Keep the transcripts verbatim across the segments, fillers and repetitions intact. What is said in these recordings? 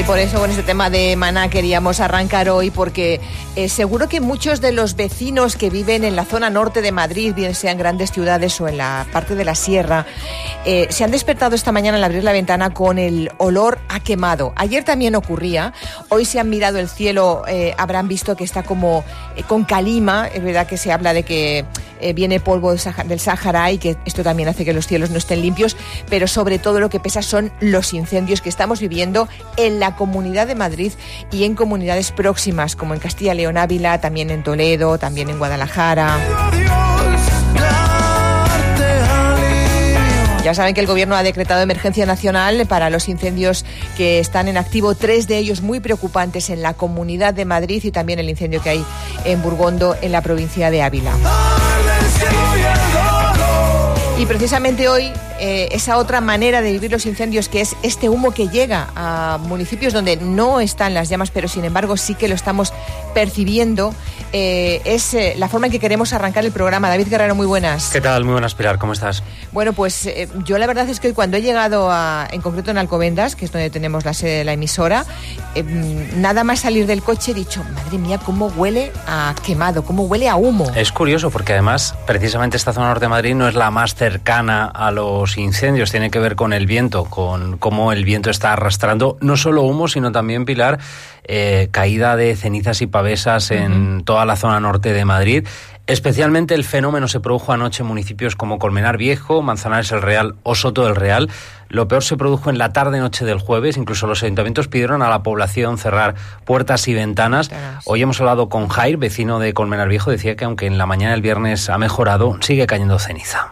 por eso con este tema de Maná queríamos arrancar hoy, porque eh, seguro que muchos de los vecinos que viven en la zona norte de Madrid, bien sean grandes ciudades o en la parte de la sierra, eh, se han despertado esta mañana al abrir la ventana con el olor a quemado. Ayer también ocurría, hoy si han mirado el cielo eh, habrán visto que está como eh, con calima. Es verdad que se habla de que eh, viene polvo del Sahara, del Sahara y que esto también hace que los cielos no estén limpios, pero sobre todo lo que pesa son los incendios que estamos viviendo en la Comunidad de Madrid y en comunidades próximas, como en Castilla, León, Ávila, también en Toledo, también en Guadalajara. Ya saben que el Gobierno ha decretado emergencia nacional para los incendios que están en activo, tres de ellos muy preocupantes en la Comunidad de Madrid y también el incendio que hay en Burgondo, en la provincia de Ávila. Y precisamente hoy, eh, esa otra manera de vivir los incendios, que es este humo que llega a municipios donde no están las llamas, pero sin embargo sí que lo estamos percibiendo, eh, es eh, la forma en que queremos arrancar el programa. David Guerrero, muy buenas. ¿Qué tal? Muy buenas, Pilar, ¿cómo estás? Bueno, pues eh, yo la verdad es que hoy cuando he llegado, a, en concreto en Alcobendas, que es donde tenemos la sede de la emisora, eh, nada más salir del coche he dicho, madre mía, cómo huele a quemado, cómo huele a humo. Es curioso porque además, precisamente esta zona norte de Madrid no es la más cercana a los incendios, tiene que ver con el viento, con cómo el viento está arrastrando no solo humo, sino también, Pilar, eh, caída de cenizas y pavesas en uh-huh. toda la zona norte de Madrid. Especialmente el fenómeno se produjo anoche en municipios como Colmenar Viejo, Manzanares el Real o Soto del Real. Lo peor se produjo en la tarde-noche del jueves. Incluso los ayuntamientos pidieron a la población cerrar puertas y ventanas. Hoy hemos hablado con Jair, vecino de Colmenar Viejo. Decía que aunque en la mañana del viernes ha mejorado, sigue cayendo ceniza.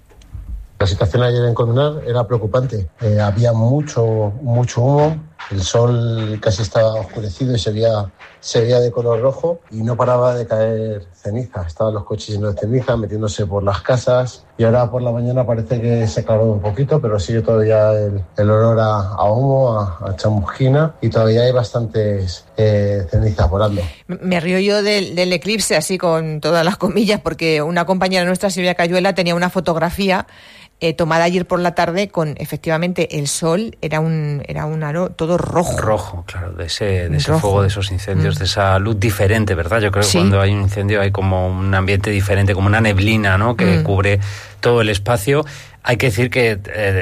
La situación ayer en Colmenar era preocupante. Eh, había mucho, mucho humo. El sol casi estaba oscurecido y se veía, se veía de color rojo y no paraba de caer ceniza. Estaban los coches llenos de ceniza, metiéndose por las casas, y ahora por la mañana parece que se aclaró un poquito, pero sigue todavía el, el olor a, a humo, a, a chamusquina, y todavía hay bastantes eh, cenizas volando. Me río yo del, del eclipse, así con todas las comillas, porque una compañera nuestra, Silvia Cayuela, tenía una fotografía Eh, tomada ayer por la tarde con, efectivamente, el sol, era un era un aro todo rojo. Rojo, claro, de ese, de ese fuego, de esos incendios, mm. de esa luz diferente, ¿verdad? Yo creo que sí. Cuando hay un incendio hay como un ambiente diferente, como una neblina, ¿no?, que mm. cubre todo el espacio. Hay que decir que eh,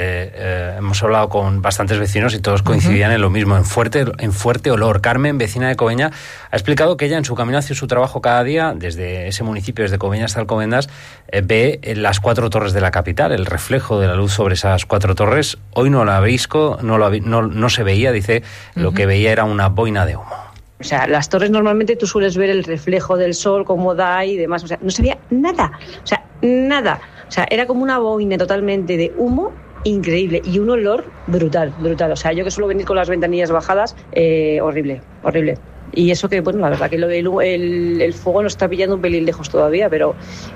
eh, hemos hablado con bastantes vecinos y todos coincidían uh-huh. en lo mismo, en fuerte, en fuerte olor. Carmen, vecina de Cobeña, ha explicado que ella en su camino hacia su trabajo cada día, desde ese municipio, desde Cobeña hasta Alcobendas, eh, ve las cuatro torres de la capital, el reflejo de la luz sobre esas cuatro torres. Hoy no la visco, no, la, no, no se veía, dice, uh-huh. lo que veía era una boina de humo. O sea, las torres normalmente tú sueles ver el reflejo del sol, cómo da y demás. O sea, no se veía nada. O sea, nada. O sea, era como una boina totalmente de humo increíble y un olor brutal, brutal. O sea, yo que suelo venir con las ventanillas bajadas, eh, horrible, horrible. Y eso que, bueno, la verdad que lo del el, el fuego nos está pillando un pelín lejos todavía, pero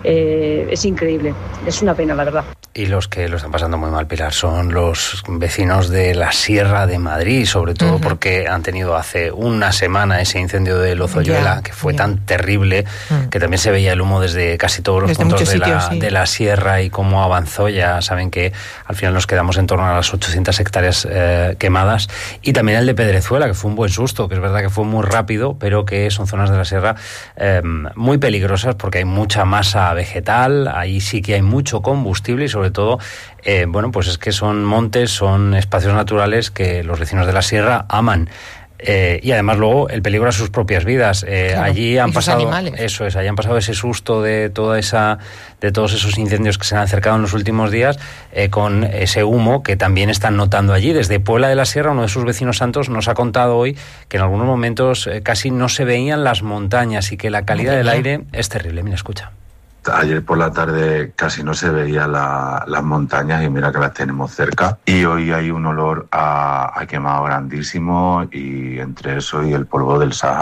eh, es increíble. Es una pena, la verdad. Y los que lo están pasando muy mal, Pilar, son los vecinos de la Sierra de Madrid, sobre todo uh-huh. porque han tenido hace una semana ese incendio de Lozoyuela, yeah, que fue yeah. tan terrible, uh-huh. que también se veía el humo desde casi todos los desde puntos de, sitios, la, sí. de la sierra, y cómo avanzó. Ya saben que al final nos quedamos en torno a las ochocientas hectáreas eh, quemadas. Y también el de Pedrezuela, que fue un buen susto, que es verdad que fue muy rápido, pero que son zonas de la sierra eh, muy peligrosas porque hay mucha masa vegetal, ahí sí que hay mucho combustible y sobre Sobre todo, eh, bueno, pues es que son montes, son espacios naturales que los vecinos de la sierra aman. Eh, y además luego el peligro a sus propias vidas. Eh, claro, allí han pasado animales. Eso es, allí han pasado ese susto de toda esa, de todos esos incendios que se han acercado en los últimos días, eh, con ese humo que también están notando allí. Desde Puebla de la Sierra, uno de sus vecinos santos nos ha contado hoy que en algunos momentos eh, casi no se veían las montañas y que la calidad del aire es terrible. Mira, escucha. Ayer por la tarde casi no se veía la, las montañas y mira que las tenemos cerca. Y hoy hay un olor a, a quemado grandísimo, y entre eso y el polvo del Sahara,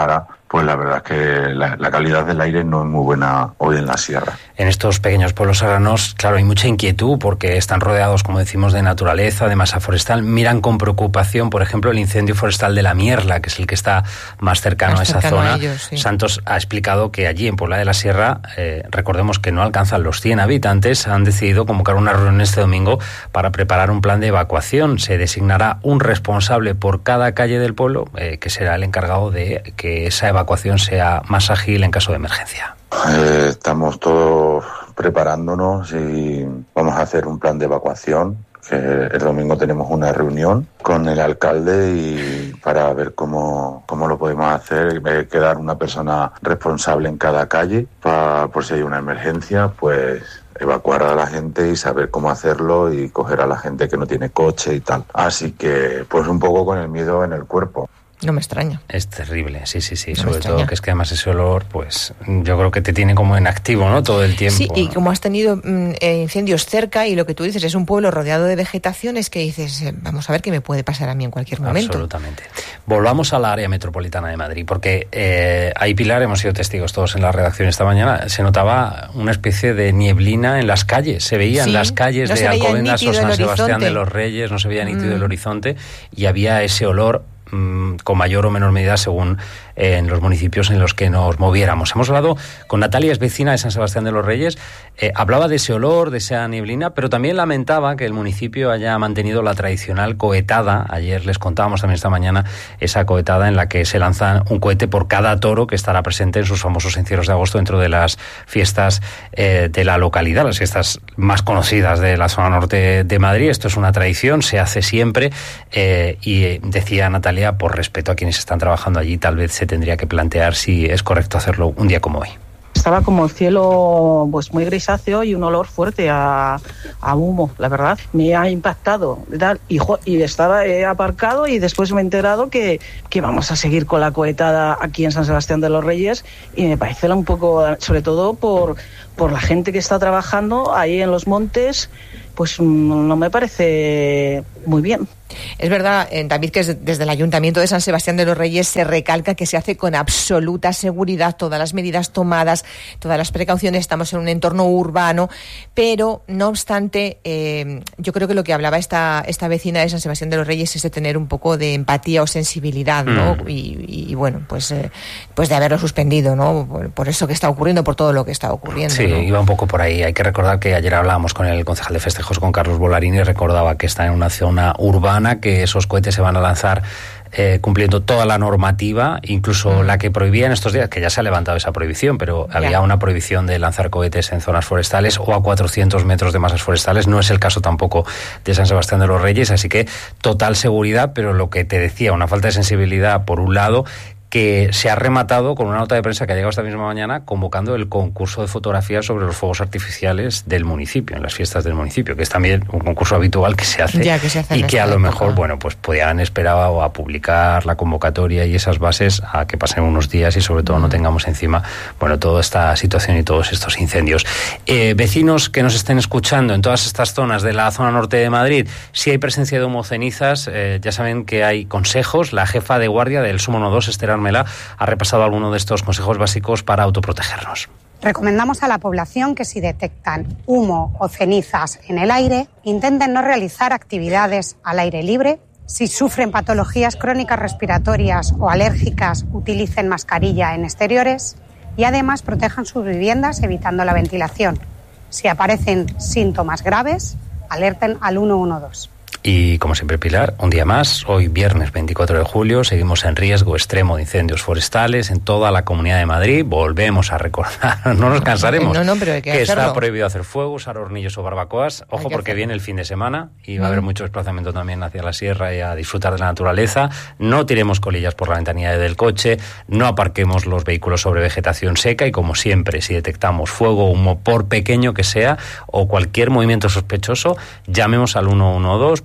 pues la verdad es que la, la calidad del aire no es muy buena hoy en la sierra. En estos pequeños pueblos serranos, claro, hay mucha inquietud porque están rodeados, como decimos, de naturaleza, de masa forestal. Miran con preocupación, por ejemplo, el incendio forestal de la Mierla, que es el que está más cercano más a esa cercano zona. A ellos, sí. Santos ha explicado que allí, en Puebla de la Sierra, eh, recordemos que no alcanzan los cien habitantes, han decidido convocar una reunión este domingo para preparar un plan de evacuación. Se designará un responsable por cada calle del pueblo, eh, que será el encargado de que esa evacuación sea más ágil en caso de emergencia. Eh, estamos todos preparándonos y vamos a hacer un plan de evacuación. Que el domingo tenemos una reunión con el alcalde y para ver cómo, cómo lo podemos hacer, eh, quedar una persona responsable en cada calle para, por si hay una emergencia, pues evacuar a la gente y saber cómo hacerlo y coger a la gente que no tiene coche y tal. Así que pues un poco con el miedo en el cuerpo. No me extraña. Es terrible, sí, sí, sí. No sobre todo que es que además ese olor, pues yo creo que te tiene como en activo, ¿no? Todo el tiempo. Sí, y ¿no? como has tenido mm, incendios cerca y lo que tú dices es un pueblo rodeado de vegetación, es que dices, eh, vamos a ver qué me puede pasar a mí en cualquier momento. Absolutamente. Volvamos a la área metropolitana de Madrid, porque eh, ahí, Pilar, hemos sido testigos todos en la redacción esta mañana, se notaba una especie de nieblina en las calles, se veían sí, las calles no de Alcobendas o San Sebastián horizonte. de los Reyes, no se veía nítido mm. el horizonte y había ese olor con mayor o menor medida según eh, en los municipios en los que nos moviéramos. Hemos hablado con Natalia, es vecina de San Sebastián de los Reyes, eh, hablaba de ese olor, de esa nieblina, pero también lamentaba que el municipio haya mantenido la tradicional cohetada. Ayer les contábamos también esta mañana esa cohetada en la que se lanza un cohete por cada toro que estará presente en sus famosos encierros de agosto dentro de las fiestas eh, de la localidad, las fiestas más conocidas de la zona norte de Madrid. Esto es una tradición, se hace siempre eh, y decía Natalia, por respeto a quienes están trabajando allí, tal vez se tendría que plantear si es correcto hacerlo un día como hoy. Estaba como el cielo pues muy grisáceo y un olor fuerte a, a humo, la verdad. Me ha impactado y, y estaba he aparcado y después me he enterado que, que vamos a seguir con la cohetada aquí en San Sebastián de los Reyes y me parece un poco, sobre todo por, por la gente que está trabajando ahí en los montes, pues no me parece muy bien. Es verdad, David, que desde el Ayuntamiento de San Sebastián de los Reyes se recalca que se hace con absoluta seguridad, todas las medidas tomadas, todas las precauciones, estamos en un entorno urbano, pero no obstante, eh, yo creo que lo que hablaba esta, esta vecina de San Sebastián de los Reyes es de tener un poco de empatía o sensibilidad, ¿no? Mm. Y, y bueno, pues, eh, pues de haberlo suspendido, ¿no? Por, por eso que está ocurriendo, por todo lo que está ocurriendo. Sí, ¿no? Iba un poco por ahí. Hay que recordar que ayer hablábamos con el concejal de festejos, con Carlos Bolarini, y recordaba que está en una zona urbana, que esos cohetes se van a lanzar eh, cumpliendo toda la normativa, incluso mm. la que prohibía en estos días, que ya se ha levantado esa prohibición, pero ya. había una prohibición de lanzar cohetes en zonas forestales o a cuatrocientos metros de masas forestales. No es el caso tampoco de San Sebastián de los Reyes, así que total seguridad, pero lo que te decía, una falta de sensibilidad por un lado, que se ha rematado con una nota de prensa que ha llegado esta misma mañana convocando el concurso de fotografías sobre los fuegos artificiales del municipio, en las fiestas del municipio, que es también un concurso habitual que se hace, ya, que se hace y que a lo época. mejor, bueno, pues podían esperar a publicar la convocatoria y esas bases a que pasen unos días y sobre todo no tengamos encima, bueno, toda esta situación y todos estos incendios. Eh, vecinos que nos estén escuchando en todas estas zonas de la zona norte de Madrid, si hay presencia de humo cenizas, eh, ya saben que hay consejos. La jefa de guardia del Sumo uno dos, Esther Armela, ha repasado algunos de estos consejos básicos para autoprotegernos. Recomendamos a la población que si detectan humo o cenizas en el aire, intenten no realizar actividades al aire libre. Si sufren patologías crónicas respiratorias o alérgicas, utilicen mascarilla en exteriores y además protejan sus viviendas evitando la ventilación. Si aparecen síntomas graves, alerten al uno uno dos. Y como siempre, Pilar, un día más, hoy viernes veinticuatro de julio, seguimos en riesgo extremo de incendios forestales en toda la Comunidad de Madrid. Volvemos a recordar, no nos cansaremos, no, no, pero hay que, que hacerlo. Está prohibido hacer fuego, usar hornillos o barbacoas. Ojo, porque hacerlo. Viene el fin de semana y va a haber mm. mucho desplazamiento también hacia la sierra y a disfrutar de la naturaleza. No tiremos colillas por la ventanilla del coche, no aparquemos los vehículos sobre vegetación seca y, como siempre, si detectamos fuego o humo, por pequeño que sea, o cualquier movimiento sospechoso, llamemos al uno uno dos,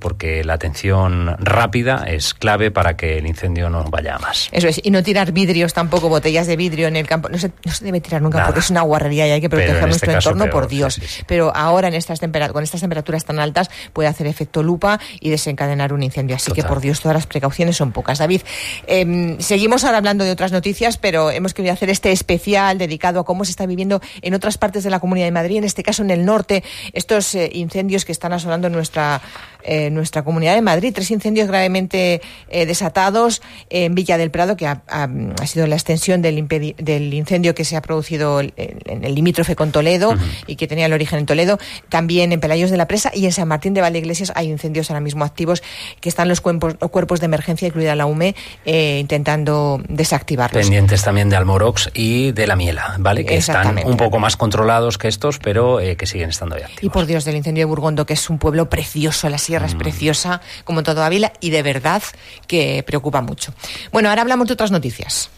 porque la atención rápida es clave para que el incendio no vaya a más. Eso es, y no tirar vidrios tampoco, botellas de vidrio en el campo. No se, no se debe tirar nunca, Nada. Porque es una guarrería y hay que proteger Pero en nuestro este caso entorno, peor, por Dios. sí, sí. Pero ahora en estas temperaturas, con estas temperaturas tan altas puede hacer efecto lupa y desencadenar un incendio. Así Total. que, por Dios, todas las precauciones son pocas. David, eh, seguimos ahora hablando de otras noticias, pero hemos querido hacer este especial dedicado a cómo se está viviendo en otras partes de la Comunidad de Madrid, en este caso en el norte, estos eh, incendios que están asolando nuestra, eh, nuestra Comunidad de Madrid. Tres incendios gravemente eh, desatados en Villa del Prado, que ha, ha, ha sido la extensión del, impedi- del incendio que se ha producido en, en el limítrofe con Toledo, uh-huh. y que tenía el origen en Toledo. También en Pelayos de la Presa y en San Martín de Valdeiglesias hay incendios ahora mismo activos, que están los cuerpos, cuerpos de emergencia, incluida la U M E, eh, intentando desactivarlos. Pendientes también de Almorox y de La Miela, ¿vale? Que están un poco más controlados que estos, pero eh, que siguen estando ahí activos. Y por Dios, del incendio de Burgondo, que es un pueblo precioso, la sierra mm. es preciosa, como todo Ávila, y de verdad que preocupa mucho. Bueno, ahora hablamos de otras noticias.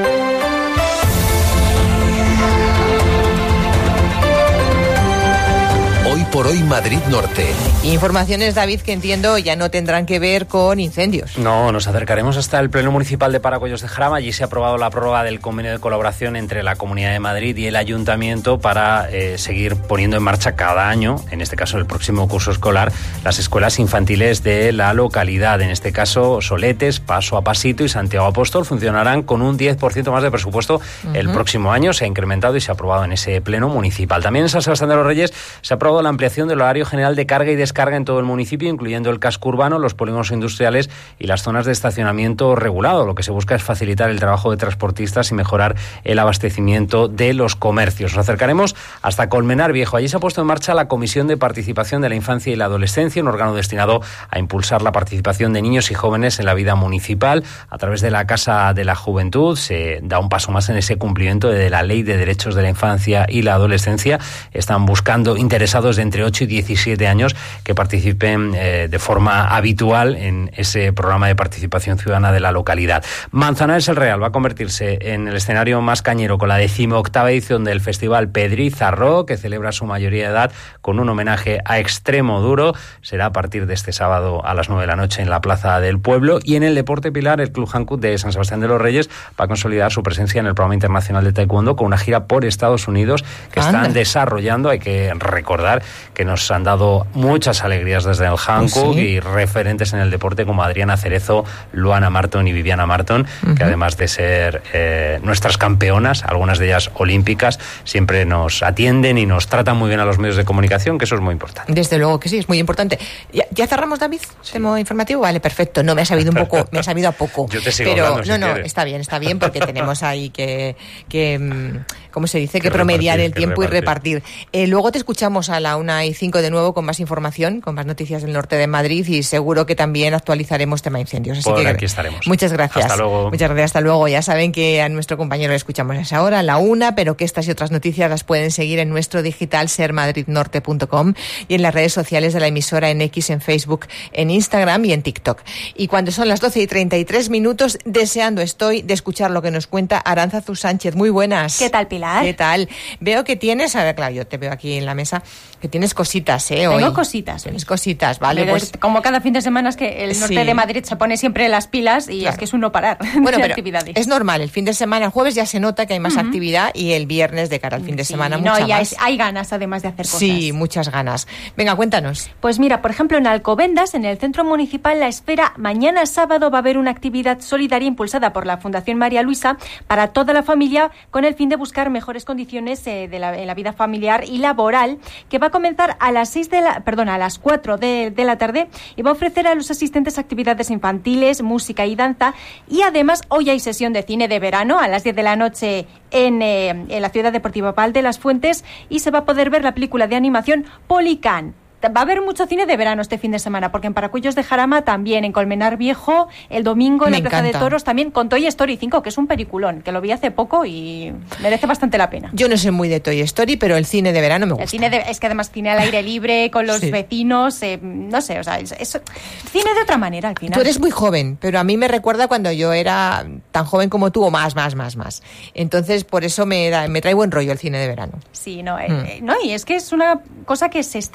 Hoy por hoy Madrid Norte. Informaciones, David, que entiendo ya no tendrán que ver con incendios. No, nos acercaremos hasta el Pleno Municipal de Paracuellos de Jarama. Allí se ha aprobado la prórroga del convenio de colaboración entre la Comunidad de Madrid y el Ayuntamiento para eh, seguir poniendo en marcha cada año, en este caso el próximo curso escolar, las escuelas infantiles de la localidad. En este caso, Soletes, Paso a Pasito y Santiago Apóstol funcionarán con un diez por ciento más de presupuesto uh-huh. el próximo año. Se ha incrementado y se ha aprobado en ese Pleno Municipal. También en San Sebastián de los Reyes se ha aprobado la ampliación del horario general de carga y descarga en todo el municipio, incluyendo el casco urbano, los polígonos industriales y las zonas de estacionamiento regulado. Lo que se busca es facilitar el trabajo de transportistas y mejorar el abastecimiento de los comercios. Nos acercaremos hasta Colmenar Viejo. Allí se ha puesto en marcha la Comisión de Participación de la Infancia y la Adolescencia, un órgano destinado a impulsar la participación de niños y jóvenes en la vida municipal. A través de la Casa de la Juventud se da un paso más en ese cumplimiento de la Ley de Derechos de la Infancia y la Adolescencia. Están buscando interesados de entre ocho y diecisiete años que participen eh, de forma habitual en ese programa de participación ciudadana de la localidad. Manzanares el Real va a convertirse en el escenario más cañero con la decimoctava edición del Festival Pedriza Rock, que celebra su mayoría de edad con un homenaje a Extremo Duro. Será a partir de este sábado a las nueve de la noche en la Plaza del Pueblo. Y en el Deporte Pilar, el Club Hankook de San Sebastián de los Reyes va a consolidar su presencia en el programa internacional de Taekwondo con una gira por Estados Unidos que Anda. están desarrollando. Hay que recordar que nos han dado muchas alegrías desde el Hankook, ¿sí? Y referentes en el deporte como Adriana Cerezo, Luana Marton y Viviana Marton, uh-huh. que además de ser eh, nuestras campeonas, algunas de ellas olímpicas, siempre nos atienden y nos tratan muy bien a los medios de comunicación, que eso es muy importante. Desde luego que sí, es muy importante. ¿Ya, ya cerramos, David? Sí. ¿Tema informativo? Vale, perfecto. No, me ha sabido un poco, me ha sabido a poco. Yo te sigo pero hablando, si no, no, quieres. está bien, está bien, porque tenemos ahí que, que ¿cómo se dice? Que, que promediar repartir, el tiempo repartir. y repartir. Eh, luego te escuchamos a la una y cinco de nuevo con más información, con más noticias del norte de Madrid, y seguro que también actualizaremos tema incendios. Así Por que aquí estaremos. Muchas gracias. Hasta luego. Muchas gracias, hasta luego. Ya saben que a nuestro compañero le escuchamos a esa hora, a la una, pero que estas y otras noticias las pueden seguir en nuestro digital ser madrid norte punto com y en las redes sociales de la emisora, en X, en Facebook, en Instagram y en TikTok. Y cuando son las doce y treinta y tres minutos, deseando estoy de escuchar lo que nos cuenta Arantzazu Sánchez. Muy buenas. ¿Qué tal, Pilar? ¿Qué tal? Veo que tienes, a ver, claro, yo te veo aquí en la mesa, que tienes cositas, ¿eh? Tengo hoy. cositas. Tienes cositas, vale. Pero Pues como cada fin de semana es que el norte sí. de Madrid se pone siempre las pilas y claro. es que es un no parar bueno, de pero actividades. Es normal, el fin de semana, el jueves ya se nota que hay más uh-huh. actividad y el viernes de cara al fin de sí, semana no, mucha ya más. Es, hay ganas además de hacer cosas. Sí, muchas ganas. Venga, cuéntanos. Pues mira, por ejemplo, en Alcobendas, en el Centro Municipal La Esfera, mañana sábado va a haber una actividad solidaria impulsada por la Fundación María Luisa para toda la familia con el fin de buscar mejores condiciones eh, de la, en la vida familiar y laboral, que va a comenzar a las seis de la, perdón, a las cuatro de, de la tarde y va a ofrecer a los asistentes actividades infantiles, música y danza, y además hoy hay sesión de cine de verano a las diez de la noche en, eh, en la Ciudad Deportiva Pal de las Fuentes, y se va a poder ver la película de animación Polycan. Va a haber mucho cine de verano este fin de semana, porque en Paracuellos de Jarama también, en Colmenar Viejo, el domingo en Me la Plaza encanta. de Toros también, con Toy Story cinco, que es un peliculón, que lo vi hace poco y merece bastante la pena. Yo no soy muy de Toy Story, pero el cine de verano me gusta. El cine de, es que además cine al aire libre, con los sí. vecinos, eh, no sé, o sea, es, es cine de otra manera al final. Tú eres muy joven, pero a mí me recuerda cuando yo era tan joven como tú, o más, más, más, más. Entonces, por eso me, da, me trae buen rollo el cine de verano. Sí, no, mm. eh, no, y es que es una cosa que se está volviendo a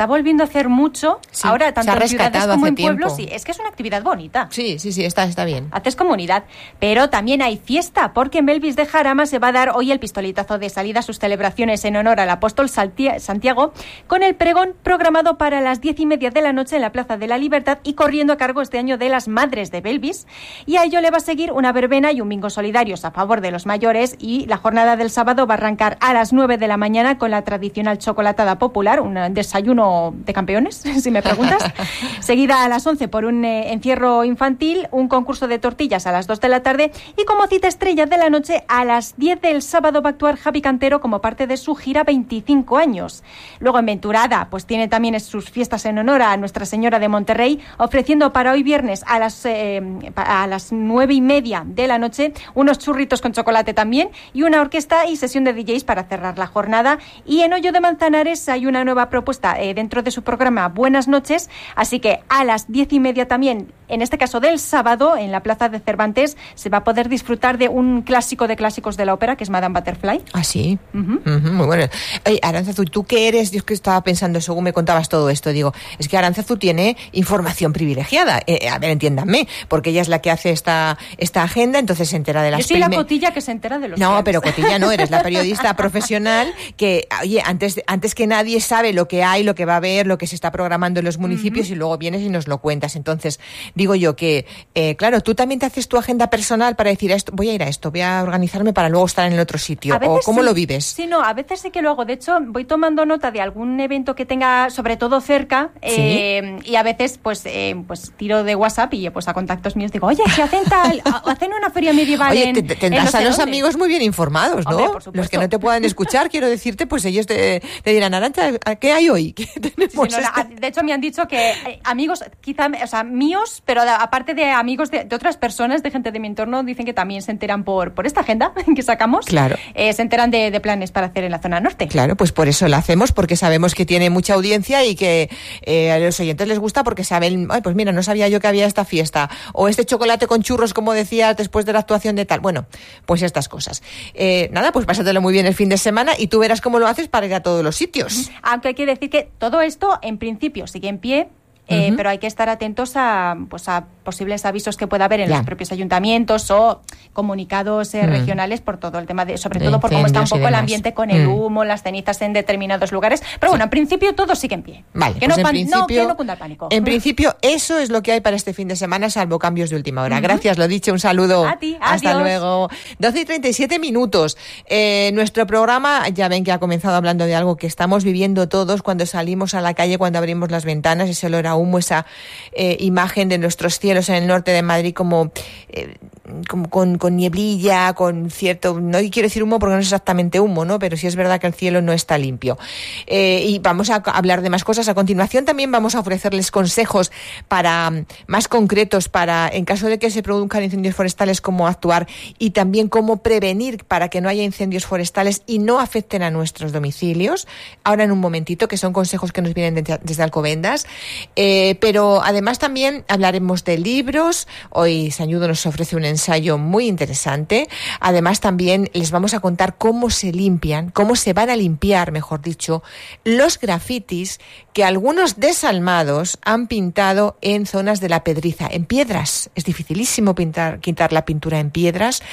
hacer mucho, Sí, ahora tanto se ha en ciudades rescatado como hace en pueblos, tiempo. sí, es que es una actividad bonita. Sí, sí, sí, está, está bien. Haces comunidad, pero también hay fiesta, porque en Belvis de Jarama se va a dar hoy el pistoletazo de salida a sus celebraciones en honor al apóstol Santiago, con el pregón programado para las diez y media de la noche en la Plaza de la Libertad y corriendo a cargo este año de las Madres de Belvis, y a ello le va a seguir una verbena y un bingo solidarios a favor de los mayores, y la jornada del sábado va a arrancar a las nueve de la mañana con la tradicional chocolatada popular, un desayuno de campeones, si me preguntas, seguida a las once por un eh, encierro infantil, un concurso de tortillas a las dos de la tarde, y como cita estrella de la noche, a las diez del sábado va a actuar Javi Cantero como parte de su gira veinticinco años. Luego en Venturada, pues tiene también sus fiestas en honor a Nuestra Señora de Monterrey, ofreciendo para hoy viernes a las eh, a las nueve y media de la noche unos churritos con chocolate también, y una orquesta y sesión de D Js para cerrar la jornada. Y en Hoyo de Manzanares hay una nueva propuesta eh, dentro de su programa Buenas Noches, así que a las diez y media también, en este caso del sábado, en la Plaza de Cervantes, se va a poder disfrutar de un clásico de clásicos de la ópera, que es Madame Butterfly. Ah, sí. Uh-huh. Uh-huh, muy bueno. Oye, Aránzazu, ¿tú qué eres? Yo es que estaba pensando, según me contabas todo esto, digo, es que Aránzazu tiene información privilegiada. Eh, a ver, entiéndanme, porque ella es la que hace esta, esta agenda, entonces se entera de las... Yo soy prime... la cotilla que se entera de los... No, planes. pero cotilla no, eres la periodista profesional que, oye, antes, antes que nadie sabe lo que hay, lo que va a haber, lo que se está programando en los municipios, uh-huh. y luego vienes y nos lo cuentas. Entonces, digo yo que, eh, claro, tú también te haces tu agenda personal para decir, a esto, voy a ir a esto, voy a organizarme para luego estar en el otro sitio. ¿O cómo sí, lo vives? Sí, no, a veces sí que lo hago. De hecho, voy tomando nota de algún evento que tenga, sobre todo cerca, ¿sí? eh, y a veces pues eh, pues tiro de WhatsApp y pues a contactos míos digo, oye, que hacen tal, hacen una feria medieval. Oye, en, te, te, tendrás en no a los dónde. amigos muy bien informados, ¿no? Hombre, por supuesto. Los que no te puedan escuchar, quiero decirte, pues ellos te, te dirán, Arantxa, ¿qué hay hoy? ¿Qué tenemos? Sí, no, este? De hecho, me han dicho que eh, amigos, quizá, o sea, míos, pero de, aparte de amigos de, de otras personas, de gente de mi entorno, dicen que también se enteran por, por esta agenda que sacamos. Claro. Eh, se enteran de, de planes para hacer en la zona norte. Claro, pues por eso la hacemos, porque sabemos que tiene mucha audiencia y que eh, a los oyentes les gusta porque saben, ay, pues mira, no sabía yo que había esta fiesta, o este chocolate con churros, como decía, después de la actuación de tal. Bueno, pues estas cosas. Eh, nada, pues pásatelo muy bien el fin de semana y tú verás cómo lo haces para ir a todos los sitios. Aunque hay que decir que todo esto, en principio, sigue en pie. Eh, uh-huh. Pero hay que estar atentos a, pues a posibles avisos que pueda haber en ya. los propios ayuntamientos o comunicados eh, mm. regionales por todo el tema de, sobre de todo por cómo está un poco el ambiente con el humo, mm. las cenizas en determinados lugares. Pero sí. bueno, en principio todo sigue en pie. Vale, que pues no, en pan, principio, no, que no cunda el pánico. En principio eso es lo que hay para este fin de semana, salvo cambios de última hora. Uh-huh. Gracias, lo dicho, un saludo. A ti, hasta adiós. luego. doce y treinta y siete minutos. Eh, nuestro programa, ya ven que ha comenzado hablando de algo que estamos viviendo todos cuando salimos a la calle, cuando abrimos las ventanas, ese olor a humo, esa Eh, imagen de nuestros cielos en el norte de Madrid como, eh, como con, con nieblilla, con cierto, no quiero decir humo porque no es exactamente humo, ¿no? Pero sí es verdad que el cielo no está limpio. Eh, y vamos a hablar de más cosas. A continuación también vamos a ofrecerles consejos para más concretos para, en caso de que se produzcan incendios forestales, cómo actuar y también cómo prevenir para que no haya incendios forestales y no afecten a nuestros domicilios. Ahora en un momentito, que son consejos que nos vienen de, desde Alcobendas. Eh, pero además también hablaremos de libros. Hoy Sañudo nos ofrece un ensayo muy interesante. Además también les vamos a contar cómo se limpian, cómo se van a limpiar, mejor dicho, los grafitis que algunos desalmados han pintado en zonas de la Pedriza, en piedras. Es dificilísimo pintar, quitar la pintura en piedras.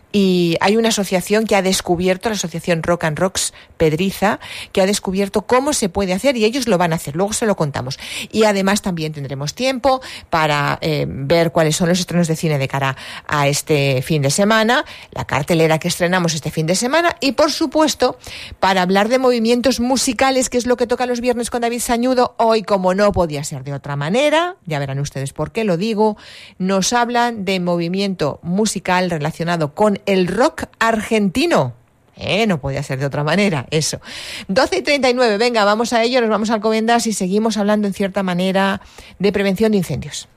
Y hay una asociación que ha descubierto, la asociación Rock and Rocks Pedriza, que ha descubierto cómo se puede hacer y ellos lo van a hacer. Luego se lo contamos. Y además también tendremos tiempo para eh, ver cuáles son los estrenos de cine de cara a este fin de semana, la cartelera que estrenamos este fin de semana y, por supuesto, para hablar de movimientos musicales, que es lo que toca los viernes con David Sañudo. Hoy, como no podía ser de otra manera, ya verán ustedes por qué lo digo, nos hablan de movimiento musical relacionado con el rock argentino. Eh, no podía ser de otra manera, eso. doce y treinta y nueve, venga, vamos a ello, nos vamos a Alcobendas y seguimos hablando en cierta manera de prevención de incendios.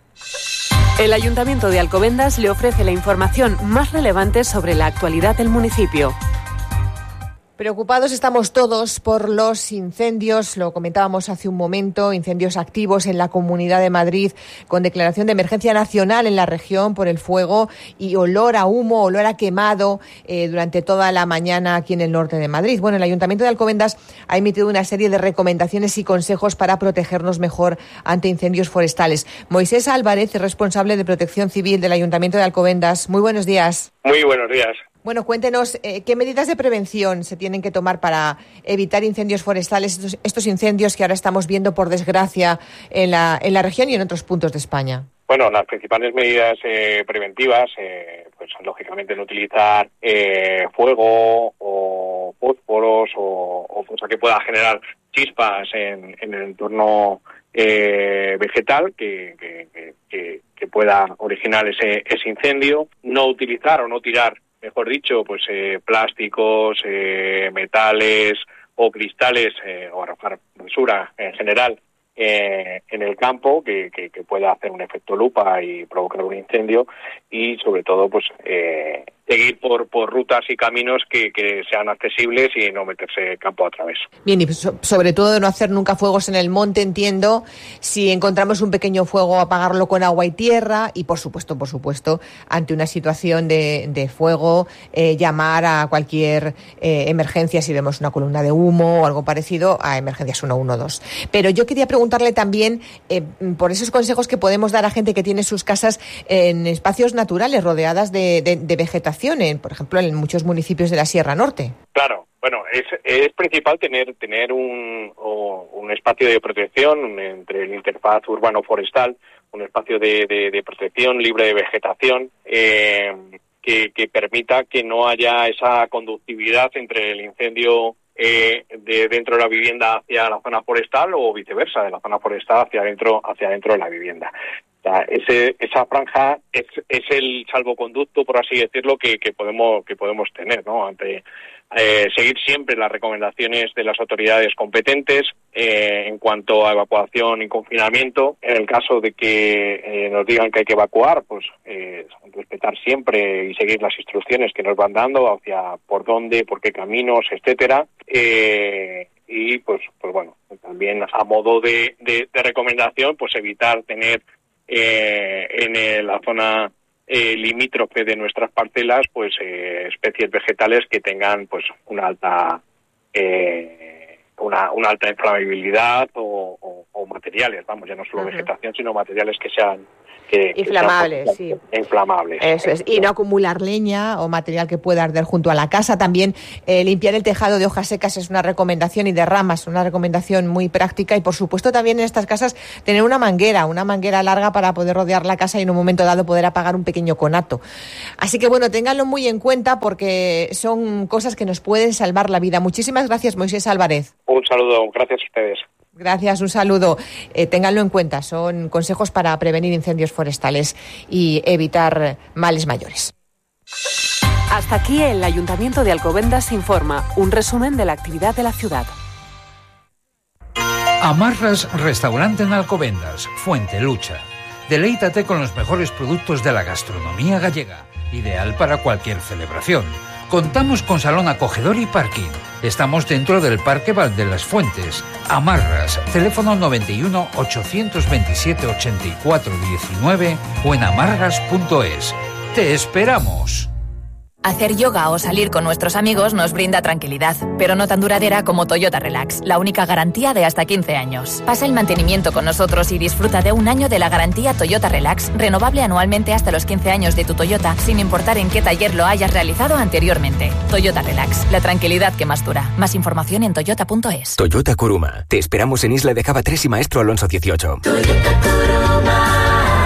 El Ayuntamiento de Alcobendas le ofrece la información más relevante sobre la actualidad del municipio. Preocupados estamos todos por los incendios, lo comentábamos hace un momento, incendios activos en la Comunidad de Madrid con declaración de emergencia nacional en la región por el fuego y olor a humo, olor a quemado eh, durante toda la mañana aquí en el norte de Madrid. Bueno, el Ayuntamiento de Alcobendas ha emitido una serie de recomendaciones y consejos para protegernos mejor ante incendios forestales. Moisés Álvarez, responsable de Protección Civil del Ayuntamiento de Alcobendas. Muy buenos días. Muy buenos días. Bueno, cuéntenos eh, qué medidas de prevención se tienen que tomar para evitar incendios forestales, estos, estos incendios que ahora estamos viendo, por desgracia, en la, en la región y en otros puntos de España. Bueno, las principales medidas eh, preventivas, eh, pues lógicamente no utilizar eh, fuego o fósforos o, o cosa que pueda generar chispas en, en el entorno eh, vegetal que, que, que, que pueda originar ese, ese incendio. No utilizar o no tirar, mejor dicho, pues eh, plásticos, eh, metales o cristales eh, o arrojar basura en general eh, en el campo que, que, que pueda hacer un efecto lupa y provocar un incendio, y sobre todo pues eh, seguir por, por rutas y caminos que, que sean accesibles y no meterse campo a través. Bien, y so, sobre todo no hacer nunca fuegos en el monte, entiendo. Si encontramos un pequeño fuego, apagarlo con agua y tierra, y por supuesto, por supuesto, ante una situación de, de fuego, eh, llamar a cualquier eh, emergencia, si vemos una columna de humo o algo parecido, a emergencias uno uno dos. Pero yo quería preguntarle también eh, por esos consejos que podemos dar a gente que tiene sus casas en espacios naturales, rodeadas de, de, de vegetación, en, por ejemplo, en muchos municipios de la Sierra Norte. Claro, bueno, es, es principal tener tener un, un espacio de protección entre el interfaz urbano-forestal, un espacio de, de, de protección libre de vegetación, eh, que, que permita que no haya esa conductividad entre el incendio eh, de dentro de la vivienda hacia la zona forestal o viceversa, de la zona forestal hacia adentro, hacia adentro de la vivienda. O sea, ese, esa franja es, es el salvoconducto, por así decirlo, que, que podemos que podemos tener, ¿no? Ante eh, seguir siempre las recomendaciones de las autoridades competentes eh, en cuanto a evacuación y confinamiento. En el caso de que eh, nos digan que hay que evacuar, pues eh, respetar siempre y seguir las instrucciones que nos van dando hacia por dónde, por qué caminos, etcétera. Eh, y pues pues bueno, también a modo de, de, de recomendación, pues evitar tener Eh, en eh, la zona eh, limítrofe de nuestras parcelas, pues eh, especies vegetales que tengan pues una alta eh, una, una alta inflamabilidad o, o, o materiales, vamos, ya no solo uh-huh. vegetación, sino materiales que sean que, inflamables, que sean, sí. Inflamables. Eso es, y no acumular leña o material que pueda arder junto a la casa. También eh, limpiar el tejado de hojas secas es una recomendación, y de ramas, una recomendación muy práctica. Y por supuesto también en estas casas tener una manguera, una manguera larga para poder rodear la casa y en un momento dado poder apagar un pequeño conato. Así que bueno, ténganlo muy en cuenta porque son cosas que nos pueden salvar la vida. Muchísimas gracias, Moisés Álvarez. Un saludo, gracias a ustedes. Gracias, un saludo. Eh, ténganlo en cuenta, son consejos para prevenir incendios forestales y evitar males mayores. Hasta aquí el Ayuntamiento de Alcobendas informa, un resumen de la actividad de la ciudad. Amarras Restaurante en Alcobendas, Fuente Lucha. Deleítate con los mejores productos de la gastronomía gallega, ideal para cualquier celebración. Contamos con salón acogedor y parking. Estamos dentro del Parque Val de las Fuentes. Amarras, teléfono noventa y uno, ochocientos veintisiete, ochenta y cuatro diecinueve o en amarras punto es. ¡Te esperamos! Hacer yoga o salir con nuestros amigos nos brinda tranquilidad, pero no tan duradera como Toyota Relax, la única garantía de hasta quince años. Pasa el mantenimiento con nosotros y disfruta de un año de la garantía Toyota Relax, renovable anualmente hasta los quince años de tu Toyota, sin importar en qué taller lo hayas realizado anteriormente. Toyota Relax, la tranquilidad que más dura. Más información en toyota punto es. Toyota Kuruma. Te esperamos en Isla de Java tres y Maestro Alonso dieciocho. Toyota Kuruma.